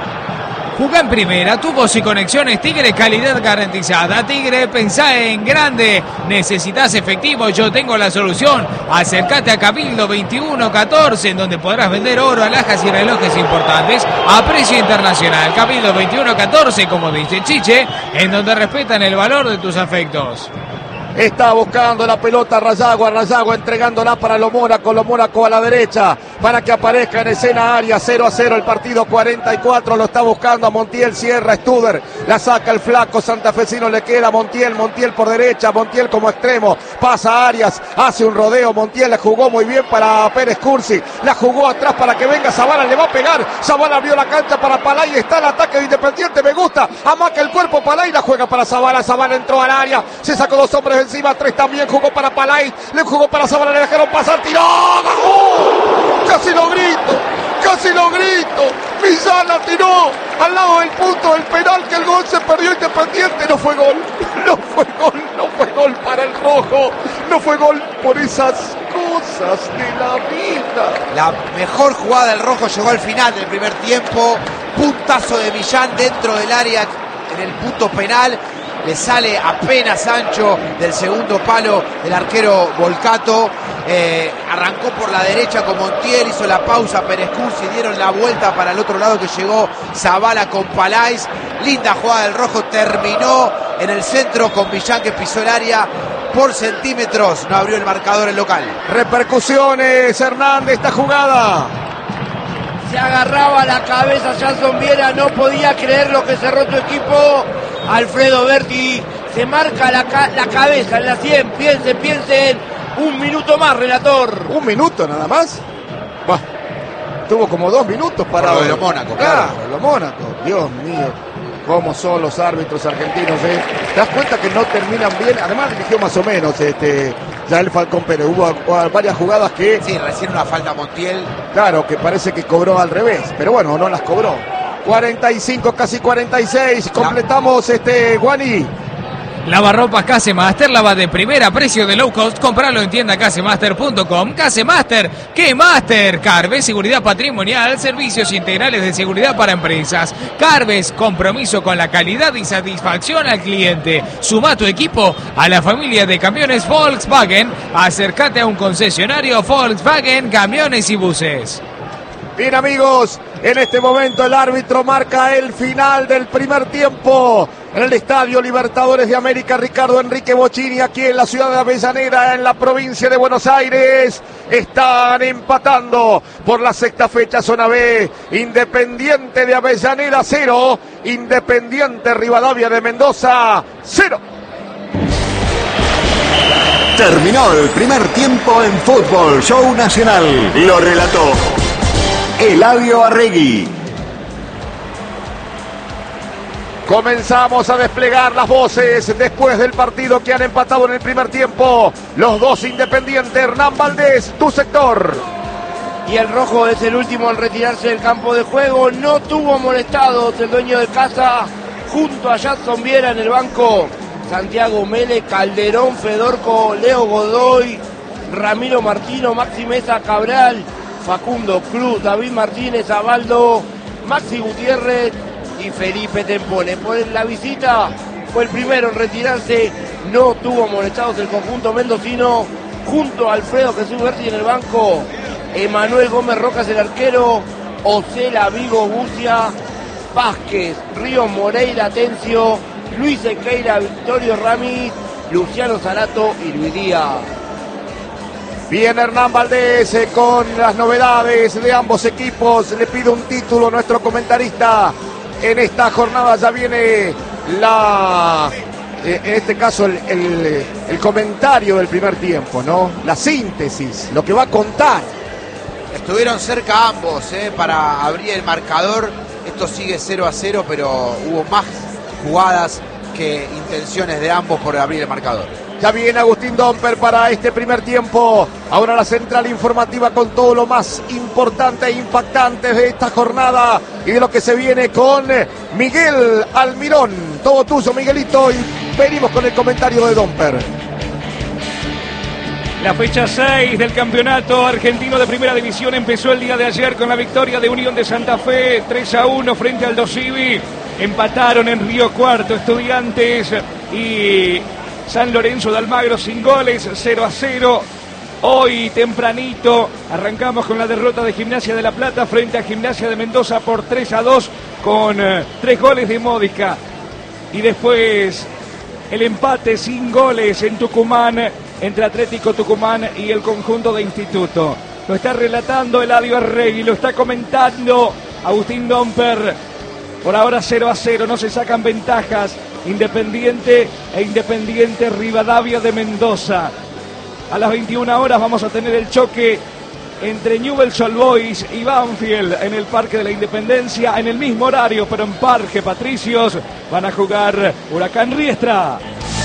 [SPEAKER 1] Jugá en primera, tubos y conexiones Tigre, calidad garantizada. Tigre, pensá en grande. Necesitas efectivo, yo tengo la solución. Acércate a Cabildo 2114, en donde podrás vender oro, alhajas y relojes importantes a precio internacional. Cabildo 2114, como dice Chiche, en donde respetan el valor de tus afectos.
[SPEAKER 2] Está buscando la pelota Arrayago entregándola para lo Mónaco a la derecha para que aparezca en escena Arias, 0-0 el partido, 44, lo está buscando a Montiel, cierra Studer, la saca el flaco santafesino, le queda Montiel por derecha, Montiel como extremo, pasa Arias, hace un rodeo, Montiel la jugó muy bien para Pérez Cursi, la jugó atrás para que venga Zavala, le va a pegar, Zavala abrió la cancha para Palay, está el ataque de Independiente, me gusta, amaca el cuerpo Palay, la juega para Zavala entró al área, se sacó dos hombres encima, tres también, jugó para Palay, le jugó para Zavala, le dejaron pasar, tiró, ¡gol! Casi lo grito, Millán la tiró al lado del punto del penal, que el gol se perdió Independiente, no fue gol para el rojo, no fue gol por esas cosas de la vida.
[SPEAKER 3] La mejor jugada del rojo llegó al final del primer tiempo, puntazo de Millán dentro del área en el punto penal, le sale apenas ancho del segundo palo el arquero Volcato, arrancó por la derecha con Montiel, hizo la pausa Pérez Cursi, dieron la vuelta para el otro lado que llegó Zavala con Palais, linda jugada del rojo, terminó en el centro con Millán que pisó el área por centímetros, no abrió el marcador el local.
[SPEAKER 2] Repercusiones, Hernán, de esta jugada.
[SPEAKER 5] se agarraba la cabeza Jason Viera, no podía creer lo que cerró tu equipo. Alfredo Berti se marca la cabeza en la 100, piensen, un minuto más, relator.
[SPEAKER 2] ¿Un minuto nada más? Bah, tuvo como 2 minutos para...
[SPEAKER 3] Por lo de los Mónaco,
[SPEAKER 2] claro. Los Mónaco, Dios mío, cómo son los árbitros argentinos, ¿eh? ¿Te das cuenta que no terminan bien? Además dirigió más o menos ya el Falcón Pérez. Hubo varias jugadas que...
[SPEAKER 3] Sí, recién una falta a Montiel.
[SPEAKER 2] Claro, que parece que cobró al revés, pero bueno, no las cobró. 45, casi 46, completamos Guani.
[SPEAKER 1] Lavarropas Casemaster, lava de primera, precio de low cost, compralo en tienda casemaster.com. Casemaster, ¿qué Master? Carves, seguridad patrimonial, servicios integrales de seguridad para empresas. Carves, compromiso con la calidad y satisfacción al cliente. Suma tu equipo a la familia de camiones Volkswagen. Acércate a un concesionario Volkswagen, camiones y buses.
[SPEAKER 2] Bien, amigos, en este momento el árbitro marca el final del primer tiempo en el Estadio Libertadores de América. Ricardo Enrique Bocchini, aquí en la ciudad de Avellaneda, en la provincia de Buenos Aires. Están empatando por la sexta fecha, zona B. Independiente de Avellaneda 0, Independiente Rivadavia de Mendoza 0.
[SPEAKER 6] Terminó el primer tiempo en Fútbol Show Nacional. Lo relató Eladio Arregui.
[SPEAKER 2] Comenzamos a desplegar las voces después del partido que han empatado en el primer tiempo. Los dos Independientes. Hernán Valdés, tu sector.
[SPEAKER 5] Y el rojo es el último en retirarse del campo de juego. No tuvo molestados el dueño de casa. Junto a Jason Viera en el banco, Santiago Mele, Calderón, Fedorco, Leo Godoy, Ramiro Martino, Maxi Mesa, Cabral, Facundo Cruz, David Martínez, Abaldo, Maxi Gutiérrez y Felipe Tempone. Por la visita fue el primero en retirarse, no tuvo molestados el conjunto mendocino. Junto a Alfredo Jesús Berti en el banco, Emanuel Gómez Rocas el arquero, Ocela Vigo Bucia, Vázquez, Río Moreira Tencio, Luis Equeira, Victorio Ramis, Luciano Zarato y Luis Díaz.
[SPEAKER 2] Bien, Hernán Valdés con las novedades de ambos equipos. Le pido un título a nuestro comentarista. En esta jornada ya viene en este caso el comentario del primer tiempo, ¿no? La síntesis, lo que va a contar.
[SPEAKER 3] Estuvieron cerca ambos para abrir el marcador. Esto sigue 0-0, pero hubo más jugadas que intenciones de ambos por abrir el marcador.
[SPEAKER 2] Ya viene Agustín Domper para este primer tiempo. Ahora la central informativa con todo lo más importante e impactante de esta jornada y de lo que se viene con Miguel Almirón. Todo tuyo, Miguelito, y venimos con el comentario de Domper.
[SPEAKER 4] La fecha 6 del campeonato argentino de primera división empezó el día de ayer con la victoria de Unión de Santa Fe 3-1 frente al Dosivi. Empataron en Río Cuarto Estudiantes y San Lorenzo de Almagro sin goles, 0-0. Hoy tempranito arrancamos con la derrota de Gimnasia de La Plata frente a Gimnasia de Mendoza por 3-2 con 3 goles de Módica. Y después el empate sin goles en Tucumán entre Atlético Tucumán y el conjunto de Instituto. Lo está relatando Eladio Arregui, lo está comentando Agustín Domper. Por ahora 0-0, no se sacan ventajas Independiente e Independiente Rivadavia de Mendoza. A las 21 horas vamos a tener el choque entre Newell's Old Boys y Banfield en el Parque de la Independencia. En el mismo horario, pero en Parque Patricios, van a jugar Huracán Riestra.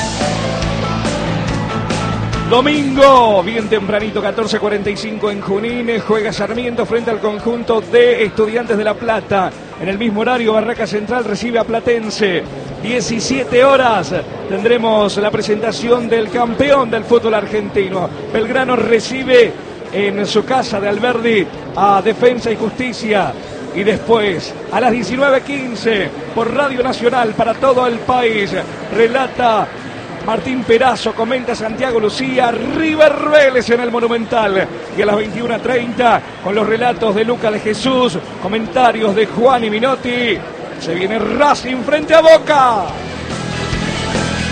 [SPEAKER 4] Domingo, bien tempranito, 14:45 en Junín, juega Sarmiento frente al conjunto de Estudiantes de La Plata. En el mismo horario, Barraca Central recibe a Platense. 17 horas tendremos la presentación del campeón del fútbol argentino. Belgrano recibe en su casa de Alberdi a Defensa y Justicia. Y después, a las 19:15, por Radio Nacional para todo el país, relata Martín Perazo, comenta Santiago Lucía, River Vélez en el Monumental. Y a las 21:30, con los relatos de Luca de Jesús, comentarios de Juan y Minotti, se viene Racing frente a Boca.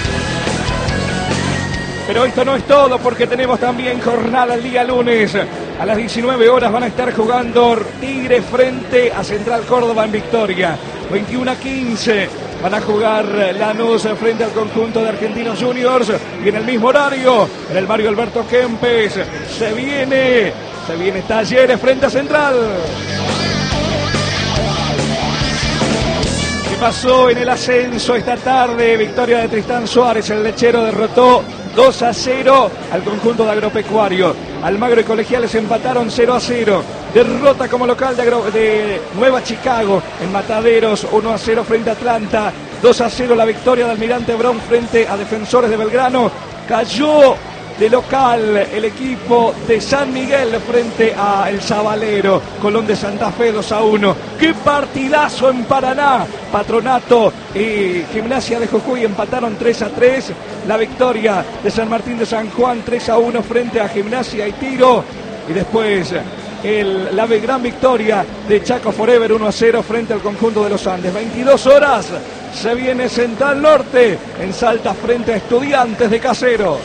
[SPEAKER 4] Pero esto no es todo, porque tenemos también jornada el día lunes. A las 19 horas van a estar jugando Tigre frente a Central Córdoba en Victoria. 21:15 van a jugar Lanús frente al conjunto de Argentinos Juniors. Y en el mismo horario, en el Mario Alberto Kempes, se viene Talleres frente a Central. ¿Qué pasó en el ascenso esta tarde? Victoria de Tristán Suárez, el lechero derrotó 2-0 al conjunto de Agropecuario. Almagro y Colegiales empataron 0-0. Derrota como local de Nueva Chicago en Mataderos, 1-0 frente a Atlanta. 2-0 la victoria de Almirante Brown frente a Defensores de Belgrano. Cayó de local el equipo de San Miguel frente a El Sabalero. Colón de Santa Fe 2-1. ¡Qué partidazo en Paraná! Patronato y Gimnasia de Jujuy empataron 3-3. La victoria de San Martín de San Juan 3-1 frente a Gimnasia y Tiro. Y después la gran victoria de Chaco Forever 1-0 frente al conjunto de los Andes. 22 horas se viene Central Norte en Salta frente a Estudiantes de Caseros.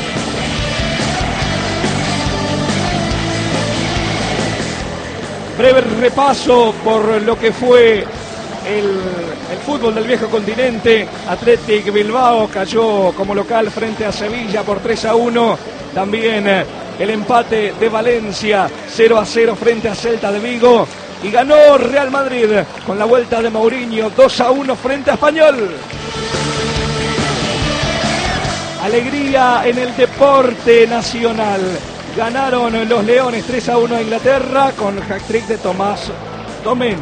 [SPEAKER 4] Breve repaso por lo que fue el fútbol del viejo continente. Athletic Bilbao cayó como local frente a Sevilla por 3-1. También el empate de Valencia 0-0 frente a Celta de Vigo. Y ganó Real Madrid con la vuelta de Mourinho 2-1 frente a Español. Alegría en el deporte nacional. Ganaron los Leones 3-1 a Inglaterra con hat-trick de Tomás Domén.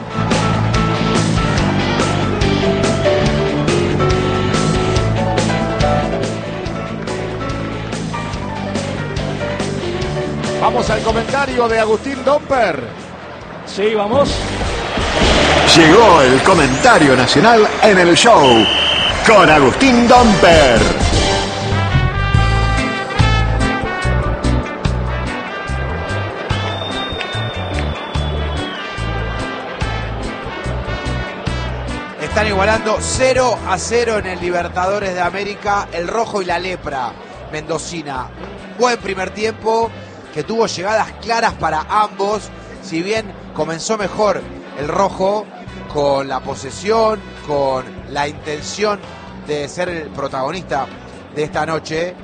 [SPEAKER 2] Vamos al comentario de Agustín Domper.
[SPEAKER 4] Sí, vamos.
[SPEAKER 6] Llegó el comentario nacional en el show con Agustín Domper.
[SPEAKER 3] Están igualando 0-0 en el Libertadores de América, el Rojo y la Lepra mendocina. Un buen primer tiempo que tuvo llegadas claras para ambos. Si bien comenzó mejor el Rojo con la posesión, con la intención de ser el protagonista de esta noche,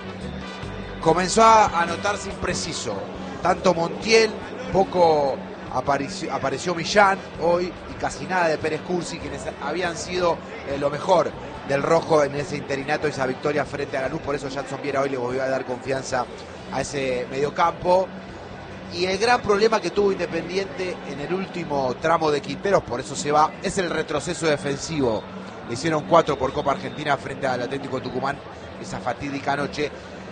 [SPEAKER 3] comenzó a notarse impreciso. Tanto Montiel, poco apareció Millán hoy y casi nada de Pérez Cursi, quienes habían sido lo mejor del Rojo en ese interinato, esa victoria frente a Lanús. Por eso Jackson Viera hoy le volvió a dar confianza a ese mediocampo. Y el gran problema que tuvo Independiente en el último tramo de Quinteros, por eso se va, es el retroceso defensivo. Le hicieron 4 por Copa Argentina frente al Atlético Tucumán esa fatídica noche.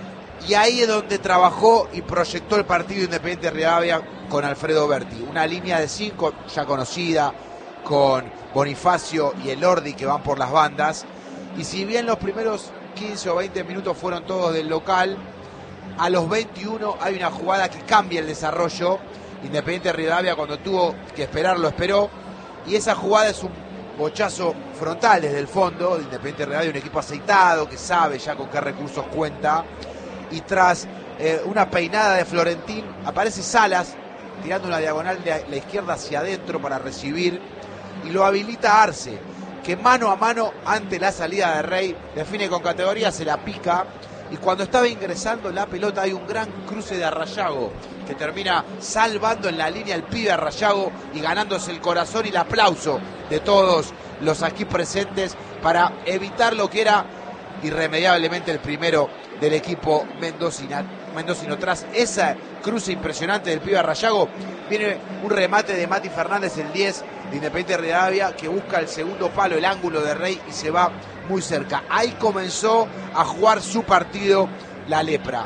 [SPEAKER 3] Y ahí es donde trabajó y proyectó el partido Independiente Rivadavia con Alfredo Berti. Una línea de 5 ya conocida, con Bonifacio y Elordi que van por las bandas. Y si bien los primeros 15 o 20 minutos fueron todos del local, a los 21 hay una jugada que cambia el desarrollo. Independiente Rivadavia, cuando tuvo que esperar, lo esperó. Y esa jugada es un bochazo frontal desde el fondo de Independiente Rivadavia, un equipo aceitado que sabe ya con qué recursos cuenta. Y tras una peinada de Florentín, aparece Salas tirando una diagonal de la izquierda hacia adentro para recibir, y lo habilita Arce, que mano a mano ante la salida de Rey define con categoría, se la pica, y cuando estaba ingresando la pelota hay un gran cruce de Arrayago que termina salvando en la línea el pibe Arrayago y ganándose el corazón y el aplauso de todos los aquí presentes para evitar lo que era irremediablemente el primero del equipo mendocino. Tras esa cruce impresionante del pibe Arrayago, viene un remate de Mati Fernández, el 10 de Independiente Rivadavia, que busca el segundo palo, el ángulo de Rey, y se va muy cerca. Ahí comenzó a jugar su partido la Lepra.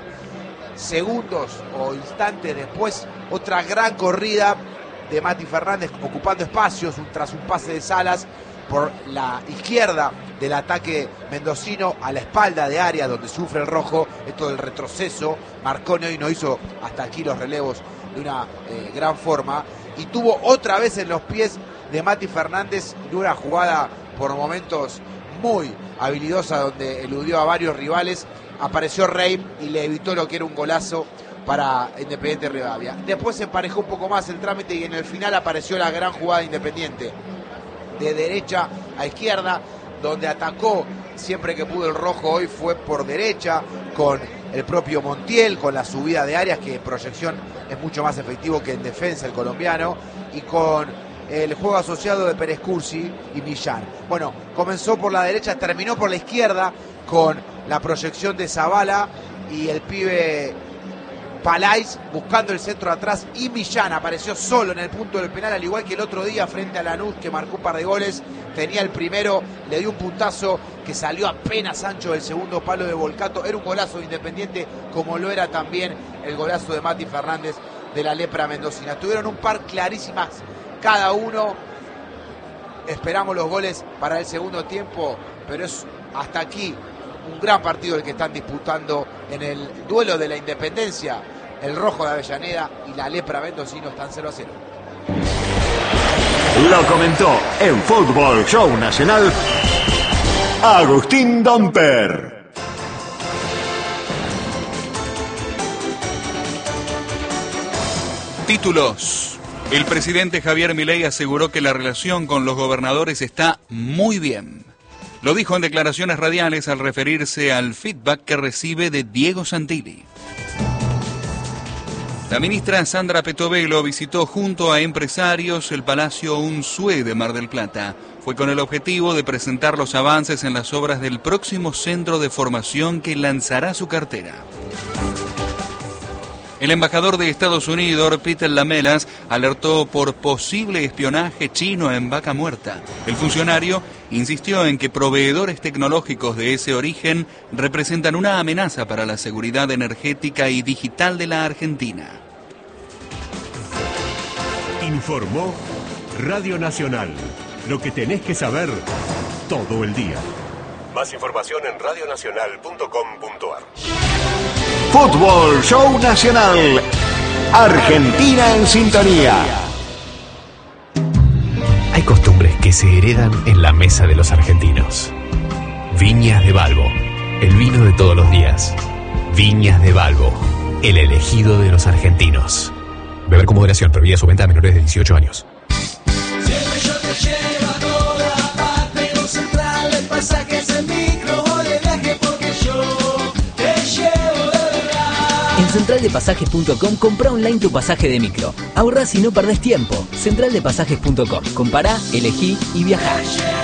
[SPEAKER 3] Segundos o instantes después, otra gran corrida de Mati Fernández ocupando espacios tras un pase de Salas por la izquierda del ataque mendocino a la espalda de área donde sufre el Rojo. Esto del retroceso, Marcone hoy no hizo hasta aquí los relevos de una gran forma, y tuvo otra vez en los pies de Mati Fernández una jugada por momentos muy habilidosa donde eludió a varios rivales. Apareció Rey y le evitó lo que era un golazo para Independiente Rivadavia. Después se emparejó un poco más el trámite y en el final apareció la gran jugada de Independiente. De derecha a izquierda, donde atacó siempre que pudo el rojo. Hoy fue por derecha con el propio Montiel, con la subida de áreas, que en proyección es mucho más efectivo que en defensa el colombiano, y con el juego asociado de Pérez Cursi y Millán. Bueno, comenzó por la derecha, terminó por la izquierda con la proyección de Zavala y el pibe Palais buscando el centro atrás, y Millán apareció solo en el punto del penal, al igual que el otro día frente a Lanús, que marcó un par de goles. Tenía el primero, le dio un puntazo que salió apenas ancho del segundo palo de Volcato. Era un golazo de Independiente, como lo era también el golazo de Mati Fernández de la Lepra mendocina. Tuvieron un par clarísimas cada uno. Esperamos los goles para el segundo tiempo, pero es hasta aquí un gran partido el que están disputando en el duelo de la Independencia. El rojo de Avellaneda y la Lepra mendocino están 0-0.
[SPEAKER 6] Lo comentó en Fútbol Show Nacional Agustín Domper.
[SPEAKER 7] Títulos. El presidente Javier Milei aseguró que la relación con los gobernadores está muy bien. Lo dijo en declaraciones radiales al referirse al feedback que recibe de Diego Santilli. La ministra Sandra Petovelo visitó junto a empresarios el Palacio Unzué de Mar del Plata. Fue con el objetivo de presentar los avances en las obras del próximo centro de formación que lanzará su cartera. El embajador de Estados Unidos, Peter Lamelas, alertó por posible espionaje chino en Vaca Muerta. El funcionario insistió en que proveedores tecnológicos de ese origen representan una amenaza para la seguridad energética y digital de la Argentina.
[SPEAKER 8] Informó Radio Nacional. Lo que tenés que saber todo el día. Más información en radionacional.com.ar.
[SPEAKER 6] Fútbol Show Nacional. Argentina en sintonía.
[SPEAKER 9] Hay costumbres que se heredan en la mesa de los argentinos. Viñas de Balbo, el vino de todos los días. Viñas de Balbo, el elegido de los argentinos. Beber con moderación, prohibida su venta a menores de 18 años.
[SPEAKER 10] Siempre yo te llevo a toda parte, con Central de Pasajes en micro o de viaje, porque yo te llevo de verdad.
[SPEAKER 11] En centraldepasajes.com compra online tu pasaje de micro. Ahorrás y no perdés tiempo. Centraldepasajes.com. Compará, elegí y viajá.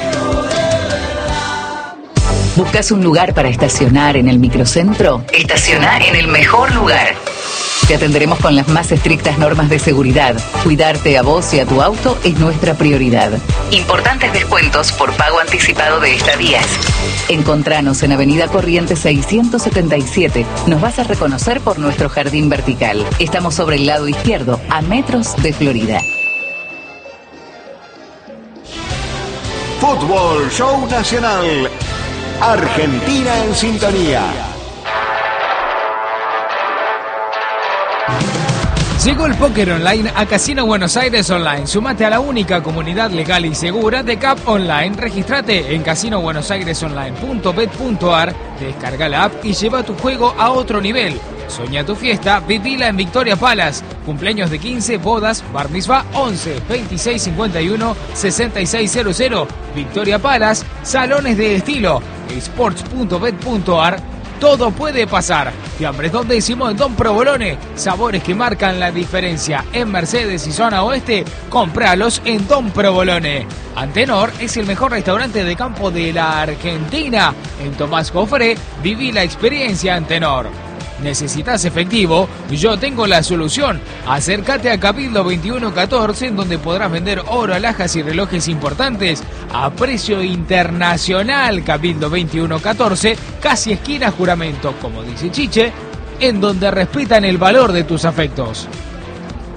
[SPEAKER 12] ¿Buscas un lugar para estacionar en el microcentro? Estacioná en el mejor lugar. Te atenderemos con las más estrictas normas de seguridad. Cuidarte a vos y a tu auto es nuestra prioridad. Importantes descuentos por pago anticipado de estadías. Encontranos en Avenida Corrientes 677. Nos vas a reconocer por nuestro jardín vertical. Estamos sobre el lado izquierdo, a metros de Florida.
[SPEAKER 6] Fútbol Show Nacional. Argentina en sintonía.
[SPEAKER 1] Llegó el póker online a Casino Buenos Aires Online. Sumate a la única comunidad legal y segura de CAP Online. Regístrate en casinobuenosairesonline.bet.ar, descarga la app y lleva tu juego a otro nivel. Soña tu fiesta, vivila en Victoria Palace. Cumpleaños de 15, bodas, bar mitzvah 11 26 51 6600. Victoria Palace, salones de estilo. Sports.bet.ar. Todo puede pasar. Fiambres Don Décimo en Don Provolone. Sabores que marcan la diferencia. En Mercedes y zona oeste, compralos en Don Provolone. Antenor es el mejor restaurante de campo de la Argentina. En Tomás Jofré, viví la experiencia Antenor. ¿Necesitas efectivo? Yo tengo la solución. Acércate a Cabildo 2114, en donde podrás vender oro, alhajas y relojes importantes a precio internacional. Cabildo 2114, casi esquina Juramento, como dice Chiche, en donde respetan el valor de tus afectos.